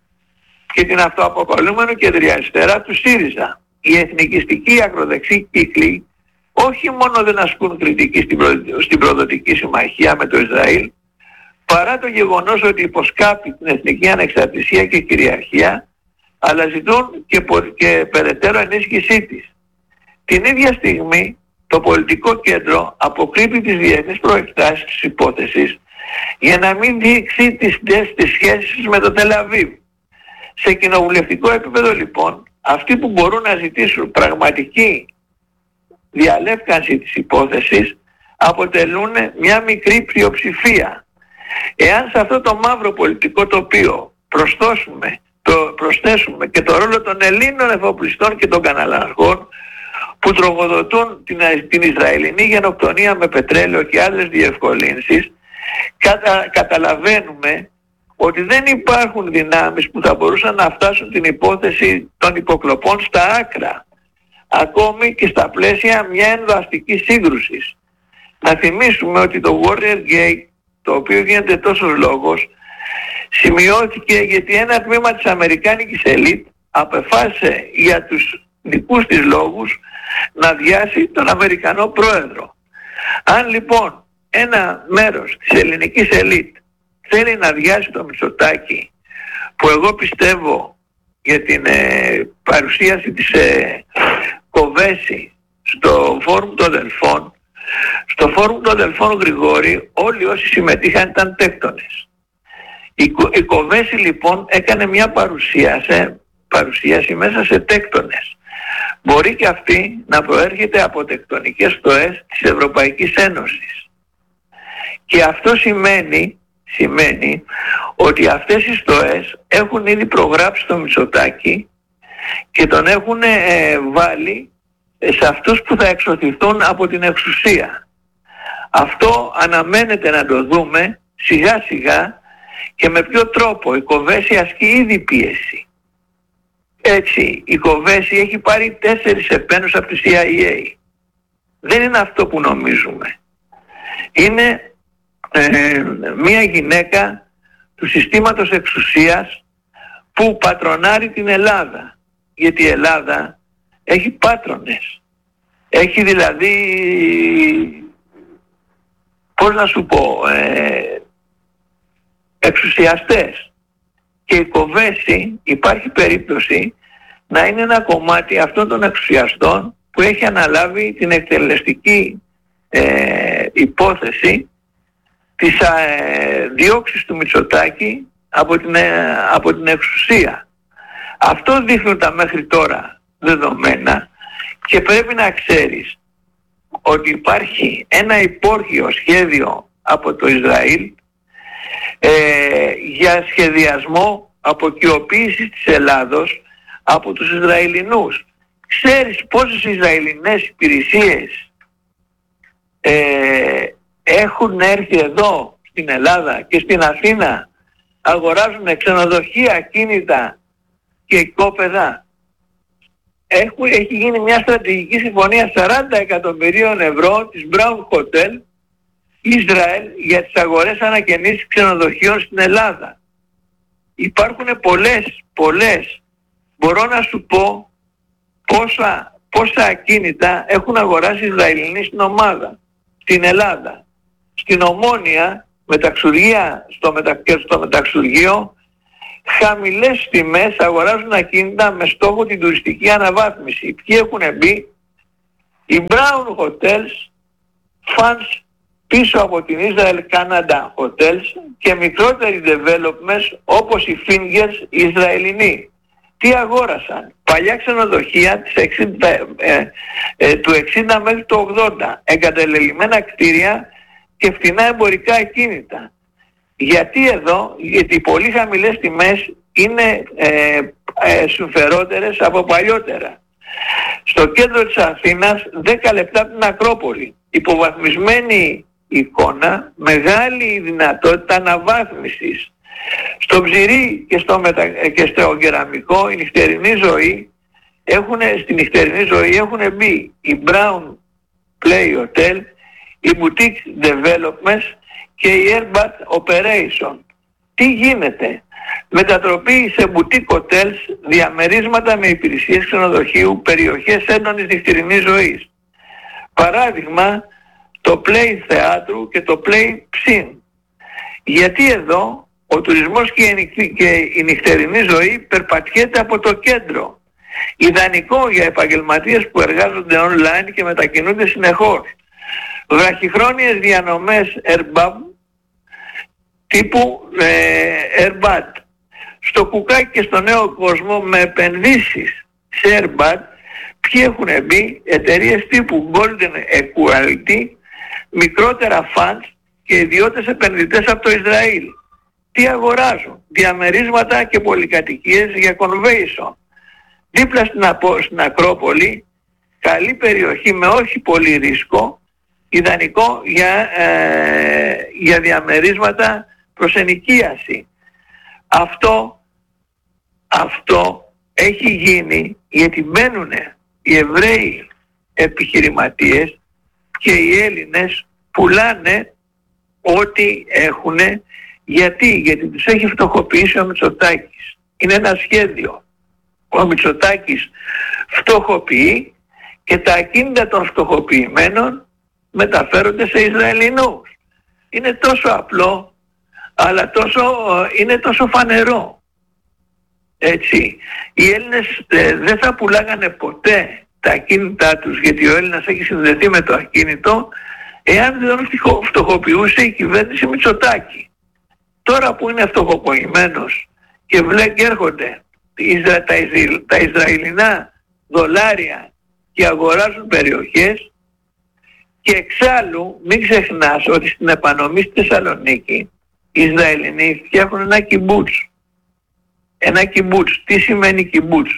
και την αυτοαποκαλούμενη κεντριαριστερά του ΣΥΡΙΖΑ. Οι εθνικιστικοί ακροδεξιοί κύκλοι όχι μόνο δεν ασκούν κριτική στην, προ... στην προδοτική συμμαχία με το Ισραήλ, παρά το γεγονός ότι υποσκάπτει την εθνική ανεξαρτησία και κυριαρχία, αλλά ζητούν και, πο... και περαιτέρω ενίσχυσή της. Την ίδια στιγμή το πολιτικό κέντρο αποκρύπτει τις διεθνείς προεκτάσεις της υπόθεσης για να μην δείξει τις, τις σχέσεις με το Τελαβίβ. Σε κοινοβουλευτικό επίπεδο λοιπόν, αυτοί που μπορούν να ζητήσουν πραγματική διαλεύκανση της υπόθεσης αποτελούν μια μικρή πλειοψηφία. Εάν σε αυτό το μαύρο πολιτικό τοπίο προσθέσουμε, το, προσθέσουμε και το ρόλο των Ελλήνων εφοπλιστών και των καναλάρχων που τροφοδοτούν την, την Ισραηλινή γενοκτονία με πετρέλαιο και άλλες διευκολύνσεις, κατα, καταλαβαίνουμε ότι δεν υπάρχουν δυνάμεις που θα μπορούσαν να φτάσουν την υπόθεση των υποκλοπών στα άκρα, ακόμη και στα πλαίσια μια ενδοαστικής σύγκρουσης. Να θυμίσουμε ότι το Watergate, το οποίο γίνεται τόσος λόγος, σημειώθηκε γιατί ένα τμήμα της αμερικάνικης ελίτ απεφάσισε για τους δικούς της λόγους να διάσει τον Αμερικανό πρόεδρο. Αν λοιπόν ένα μέρος της ελληνικής ελίτ θέλει να διάσει το Μητσοτάκη, που εγώ πιστεύω για την ε, παρουσίαση της ε, Κοβέση στο Φόρουμ των Δελφών, στο Φόρουμ των Δελφών, Γρηγόρη, όλοι όσοι συμμετείχαν ήταν τέκτονες. Η, η Κοβέση λοιπόν έκανε μια παρουσίαση, παρουσίαση μέσα σε τέκτονες. Μπορεί και αυτή να προέρχεται από τεκτονικές στοές της Ευρωπαϊκής Ένωσης. Και αυτό σημαίνει, σημαίνει ότι αυτές οι στοές έχουν ήδη προγράψει το Μητσοτάκη και τον έχουν ε, βάλει σε αυτούς που θα εξωθηθούν από την εξουσία. Αυτό αναμένεται να το δούμε σιγά σιγά και με ποιο τρόπο. Η Κοβέση ασκεί ήδη πίεση. Έτσι, η Κοβέση έχει πάρει τέσσερις επένους από τη σι άι έι. Δεν είναι αυτό που νομίζουμε. Είναι ε, μια γυναίκα του συστήματος εξουσίας που πατρονάρει την Ελλάδα. Γιατί η Ελλάδα έχει πάτρονες. Έχει δηλαδή, πώς να σου πω, ε, εξουσιαστές. Και η Κοβέση υπάρχει περίπτωση να είναι ένα κομμάτι αυτών των εξουσιαστών που έχει αναλάβει την εκτελεστική ε, υπόθεση της ε, διώξης του Μητσοτάκη από την, ε, από την εξουσία. Αυτό δείχνουν τα μέχρι τώρα δεδομένα και πρέπει να ξέρεις ότι υπάρχει ένα υπόρχειο σχέδιο από το Ισραήλ ε, για σχεδιασμό αποκυοποίησης της Ελλάδος από τους Ισραηλινούς. Ξέρεις πόσες Ισραηλινές υπηρεσίες ε, έχουν έρθει εδώ στην Ελλάδα και στην Αθήνα, αγοράζουν ξενοδοχεία, κίνητα και οικόπεδα. Έχουν, έχει γίνει μια στρατηγική συμφωνία σαράντα εκατομμυρίων ευρώ της Brown Hotel Ισραήλ για τις αγορές ανακαινήσεις ξενοδοχείων στην Ελλάδα. Υπάρχουν πολλές, πολλές. Μπορώ να σου πω πόσα, πόσα ακίνητα έχουν αγοράσει Ισραηλινοί στην ομάδα, στην Ελλάδα. Στην Ομόνια, μεταξουργία, στο, μετα, και στο μεταξουργείο, χαμηλές τιμές αγοράζουν ακίνητα με στόχο την τουριστική αναβάθμιση. Ποιοι έχουν μπει? Οι Brown Hotels, funds πίσω από την Israel Canada Hotels και μικρότεροι developments όπως οι Fingers οι Ισραηλινοί. Τι αγόρασαν? Παλιά ξενοδοχεία της εξήντα, ε, ε, του εξήντα μέχρι το ογδόντα, εγκαταλελειμμένα κτίρια και φτηνά εμπορικά ακίνητα. Γιατί εδώ? Γιατί οι πολύ χαμηλές τιμές είναι ε, ε, συμφερότερες από παλιότερα. Στο κέντρο της Αθήνας, δέκα λεπτά από την Ακρόπολη, υποβαθμισμένη εικόνα, μεγάλη δυνατότητα αναβάθμισης. Στο Ψηρή και στο, μετα... και στο Κεραμικό, η νυχτερινή ζωή έχουν, στη νυχτερινή ζωή έχουν μπει η Brown Play Hotel, η Boutique Developments και η Airbat Operation. Τι γίνεται? Μετατροπή σε boutique hotels, διαμερίσματα με υπηρεσίες ξενοδοχείου, περιοχές έντονης νυχτερινής ζωής. Παράδειγμα, το Play Θεάτρου και το Play Ψιν. Γιατί εδώ ο τουρισμός και η, και η νυχτερινή ζωή περπατιέται από το κέντρο. Ιδανικό για επαγγελματίες που εργάζονται online και μετακινούνται συνεχώς. Βραχυχρόνιες διανομές Airbnb τύπου ε, Airbat. Στο κουκάκι και στο νέο κόσμο με επενδύσεις σε Airbat, ποιοι έχουν μπει? Εταιρείες τύπου Golden Equality, μικρότερα funds και ιδιώτες επενδυτές από το Ισραήλ. Τι αγοράζουν? Διαμερίσματα και πολυκατοικίες για convention. Δίπλα στην, απο, στην Ακρόπολη, καλή περιοχή με όχι πολύ ρίσκο, ιδανικό για, ε, για διαμερίσματα προς ενοικίαση. Αυτό, αυτό έχει γίνει γιατί μπαίνουν οι Εβραίοι επιχειρηματίες και οι Έλληνες πουλάνε ό,τι έχουν. Γιατί? Γιατί τους έχει φτωχοποιήσει ο Μητσοτάκης. Είναι ένα σχέδιο. Ο Μητσοτάκης φτωχοποιεί και τα ακίνητα των φτωχοποιημένων μεταφέρονται σε Ισραηλινούς. Είναι τόσο απλό, αλλά τόσο, είναι τόσο φανερό. Έτσι. Οι Έλληνες ε, δεν θα πουλάγανε ποτέ τα ακίνητά τους, γιατί ο Έλληνας έχει συνδεθεί με το ακίνητο, εάν δεν φτωχοποιούσε η κυβέρνηση Μητσοτάκη. Τώρα που είναι φτωχοποιημένος και βλέπει έρχονται τα, Ισραηλ, τα Ισραηλινά δολάρια και αγοράζουν περιοχές, και εξάλλου μην ξεχνάς ότι στην επανομή στη Θεσσαλονίκη οι Ισραηλινοί φτιάχνουν ένα κιμπούτς. Ένα κιμπούτς. Τι σημαίνει κιμπούτς?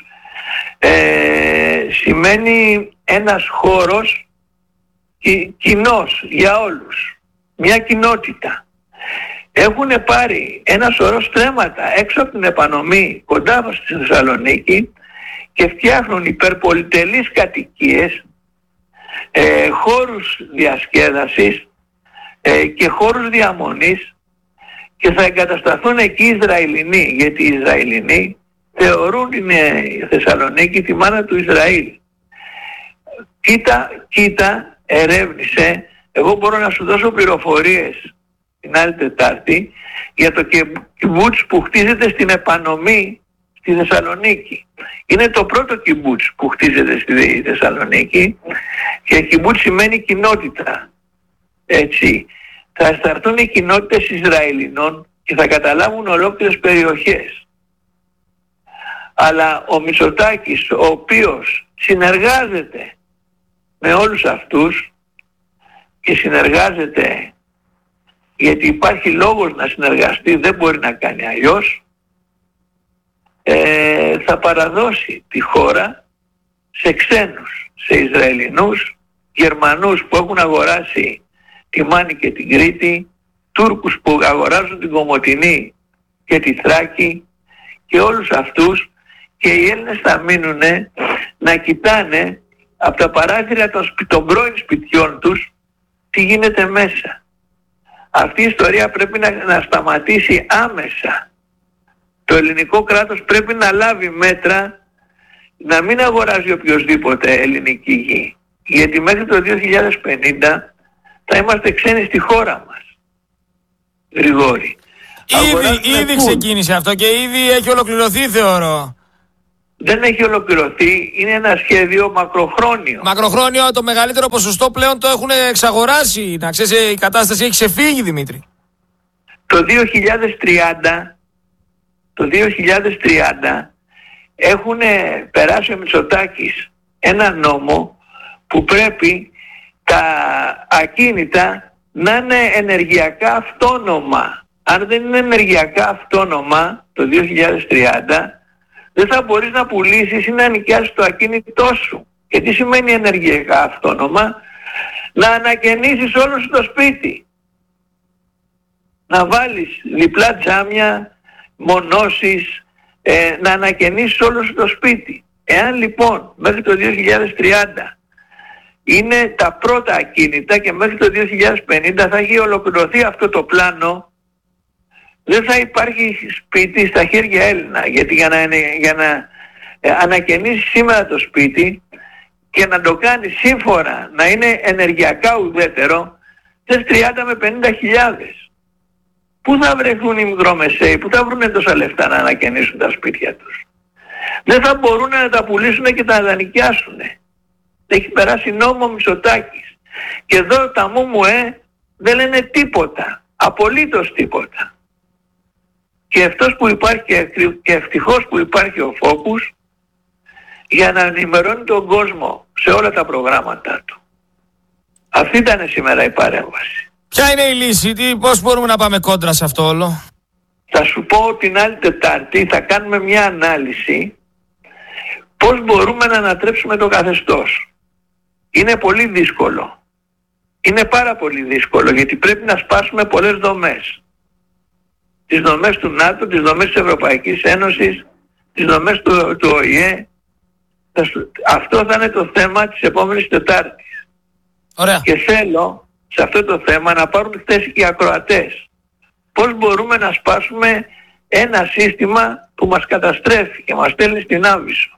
Ε, σημαίνει ένας χώρος κι, κοινός για όλους. Μια κοινότητα. Έχουν πάρει ένα σωρό στρέμματα έξω από την επανομή κοντά στη Θεσσαλονίκη και φτιάχνουν υπερπολιτελείς κατοικίες, ε, χώρους διασκέδασης ε, και χώρους διαμονής, και θα εγκατασταθούν εκεί οι Ισραηλινοί, γιατί οι Ισραηλινοί θεωρούν την η Θεσσαλονίκη τη μάνα του Ισραήλ. Κοίτα, κοίτα, ερεύνησε, εγώ μπορώ να σου δώσω πληροφορίες την άλλη Τετάρτη για το κιμπούτς που χτίζεται στην επανομή στη Θεσσαλονίκη. Είναι το πρώτο κιμπούτς που χτίζεται στη Θεσσαλονίκη και κιμπούτς σημαίνει κοινότητα. Έτσι. Θα σταθούν οι κοινότητες Ισραηλινών και θα καταλάβουν ολόκληρες περιοχές. Αλλά ο Μητσοτάκης, ο οποίος συνεργάζεται με όλους αυτούς και συνεργάζεται γιατί υπάρχει λόγος να συνεργαστεί, δεν μπορεί να κάνει αλλιώς, ε, θα παραδώσει τη χώρα σε ξένους, σε Ισραηλινούς, Γερμανούς που έχουν αγοράσει τη Μάνη και την Κρήτη, Τούρκους που αγοράζουν την Κομοτηνή και τη Θράκη, και όλους αυτούς, και οι Έλληνες θα μείνουν να κοιτάνε από τα παράθυρα των, σπι... των πρώην σπιτιών τους τι γίνεται μέσα. Αυτή η ιστορία πρέπει να, να σταματήσει άμεσα. Το ελληνικό κράτος πρέπει να λάβει μέτρα να μην αγοράζει οποιοσδήποτε ελληνική γη. Γιατί μέχρι το δύο χιλιάδες πενήντα θα είμαστε ξένοι στη χώρα μας. Γρηγόρη. Ήδη, ήδη ξεκίνησε αυτό και ήδη έχει ολοκληρωθεί, θεωρώ. Δεν έχει ολοκληρωθεί, είναι ένα σχέδιο μακροχρόνιο. Μακροχρόνιο, το μεγαλύτερο ποσοστό πλέον το έχουν εξαγοράσει. Να ξέρεις, η κατάσταση έχει ξεφύγει, Δημήτρη. Το δύο χιλιάδες τριάντα, το δύο χιλιάδες τριάντα έχουν περάσει ο Μητσοτάκης ένα νόμο που πρέπει τα ακίνητα να είναι ενεργειακά αυτόνομα. Αν δεν είναι ενεργειακά αυτόνομα το δύο χιλιάδες τριάντα, δεν θα μπορείς να πουλήσεις ή να νοικιάσεις το ακίνητό σου. Και τι σημαίνει ενεργειακά αυτόνομα? Να ανακαινήσεις όλο σου το σπίτι. Να βάλεις διπλά τζάμια, μονώσεις, ε, να ανακαινήσεις όλο σου το σπίτι. Εάν λοιπόν μέχρι το δύο χιλιάδες τριάντα είναι τα πρώτα ακίνητα και μέχρι το δύο χιλιάδες πενήντα θα έχει ολοκληρωθεί αυτό το πλάνο, δεν θα υπάρχει σπίτι στα χέρια Έλληνα. Γιατί για να, για να ε, ανακαινήσεις σήμερα το σπίτι και να το κάνεις σύμφωνα να είναι ενεργειακά ουδέτερο, θες τριάντα με πενήντα χιλιάδες. Πού θα βρεθούν οι μικρομεσαίοι, πού θα βρουν τόσα λεφτά να ανακαινήσουν τα σπίτια τους? Δεν θα μπορούν να τα πουλήσουν και τα δανεικιάσουν. Έχει περάσει νόμο Μητσοτάκης. Και εδώ τα ΜΟΜΟΕ δεν λένε τίποτα. Απολύτως τίποτα. Και αυτός που υπάρχει και ευτυχώς που υπάρχει ο Φόκους για να ενημερώνει τον κόσμο σε όλα τα προγράμματα του. Αυτή ήταν σήμερα η παρέμβαση. Ποια είναι η λύση, τι, πώς μπορούμε να πάμε κόντρα σε αυτό όλο? Θα σου πω την άλλη Τετάρτη θα κάνουμε μια ανάλυση πώς μπορούμε να ανατρέψουμε το καθεστώς. Είναι πολύ δύσκολο. Είναι πάρα πολύ δύσκολο γιατί πρέπει να σπάσουμε πολλές δομές. Τις δομές του ΝΑΤΟ, τις δομές της Ευρωπαϊκής Ένωσης, τις δομές του, του Ο Η Ε. Αυτό θα είναι το θέμα της επόμενης Τετάρτης. Ωραία. Και θέλω σε αυτό το θέμα να πάρουν θέση και οι ακροατές. Πώς μπορούμε να σπάσουμε ένα σύστημα που μας καταστρέφει και μας στέλνει στην άβυσσο.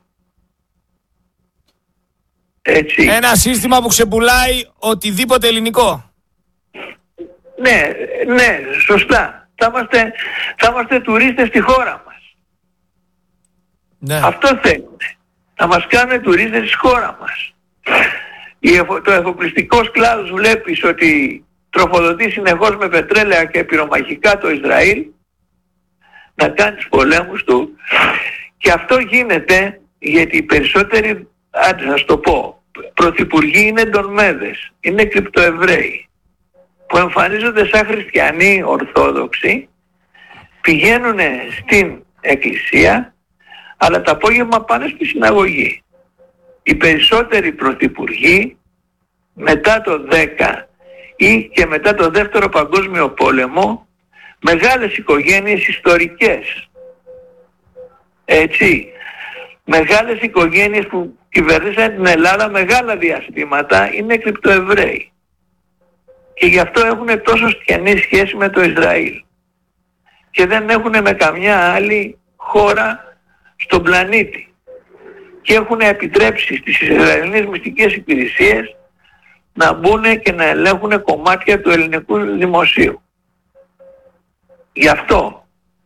Έτσι. Ένα σύστημα που ξεπουλάει οτιδήποτε ελληνικό. Ναι, ναι, σωστά. Θα είμαστε, θα είμαστε τουρίστες στη χώρα μας. Ναι. Αυτό θέλουν. Θα μας κάνουν τουρίστες στη χώρα μας. Το εφοπλιστικός κλάδος βλέπεις ότι τροφοδοτεί συνεχώς με πετρέλαια και πυρομαχικά το Ισραήλ να κάνει τους πολέμους του και αυτό γίνεται γιατί οι περισσότεροι, άντε να το πω, πρωθυπουργοί είναι ντονμέδες, είναι κρυπτοεβραίοι που εμφανίζονται σαν χριστιανοί ορθόδοξοι, πηγαίνουν στην εκκλησία αλλά το απόγευμα πάνε στη συναγωγή. Οι περισσότεροι πρωθυπουργοί μετά το δέκα ή και μετά το δεύτερο παγκόσμιο πόλεμο, μεγάλες οικογένειες ιστορικές, έτσι, μεγάλες οικογένειες που κυβερνήσαν την Ελλάδα μεγάλα διαστήματα είναι κρυπτοεβραίοι και γι' αυτό έχουν τόσο στενή σχέση με το Ισραήλ και δεν έχουν με καμιά άλλη χώρα στον πλανήτη και έχουν επιτρέψει στις Ισραηλινές μυστικές υπηρεσίες να μπουν και να ελέγχουν κομμάτια του ελληνικού δημοσίου. Γι' αυτό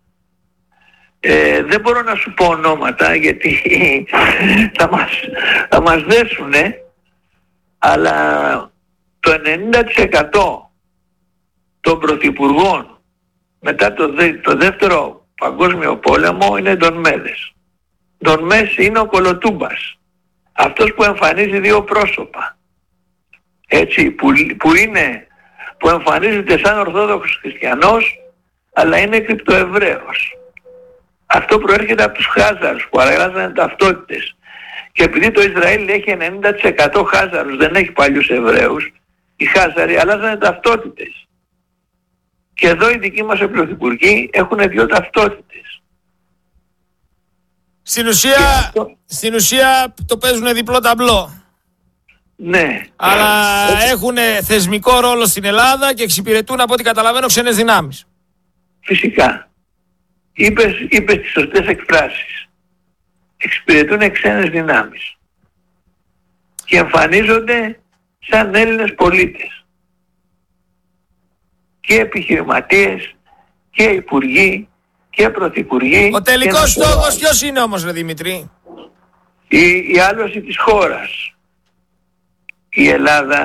ε, δεν μπορώ να σου πω ονόματα γιατί θα μας, θα μας δέσουνε, αλλά το ενενήντα τοις εκατό των πρωθυπουργών μετά το, δε, το δεύτερο παγκόσμιο πόλεμο είναι ντονμέδες. Ντονμές είναι ο Κολοτούμπας, αυτός που εμφανίζει δύο πρόσωπα, έτσι, που, που, είναι, που εμφανίζεται σαν Ορθόδοξος Χριστιανός αλλά είναι κρυπτοεβραίος. Αυτό προέρχεται από τους Χάζαρους που αλλάζανε ταυτότητες και επειδή το Ισραήλ έχει ενενήντα τοις εκατό Χάζαρους, δεν έχει παλιούς Εβραίους, οι Χάζαροι αλλάζανε ταυτότητες και εδώ οι δικοί μας πρωθυπουργοί έχουν δύο ταυτότητες. Στην ουσία, αυτό... στην ουσία το παίζουν διπλό ταμπλό. Ναι. Αλλά έχουν θεσμικό ρόλο στην Ελλάδα και εξυπηρετούν, από ό,τι καταλαβαίνω, ξένες δυνάμεις. Φυσικά. Είπες, είπες τις σωστές εκφράσεις. Εξυπηρετούν ξένες δυνάμεις. Και εμφανίζονται σαν Έλληνες πολίτες. Και επιχειρηματίες και υπουργοί και πρωθυπουργοί. Ο τελικός στόχος ποιος είναι όμως, ρε Δημητρή? Η, η άλωση της χώρας. Η Ελλάδα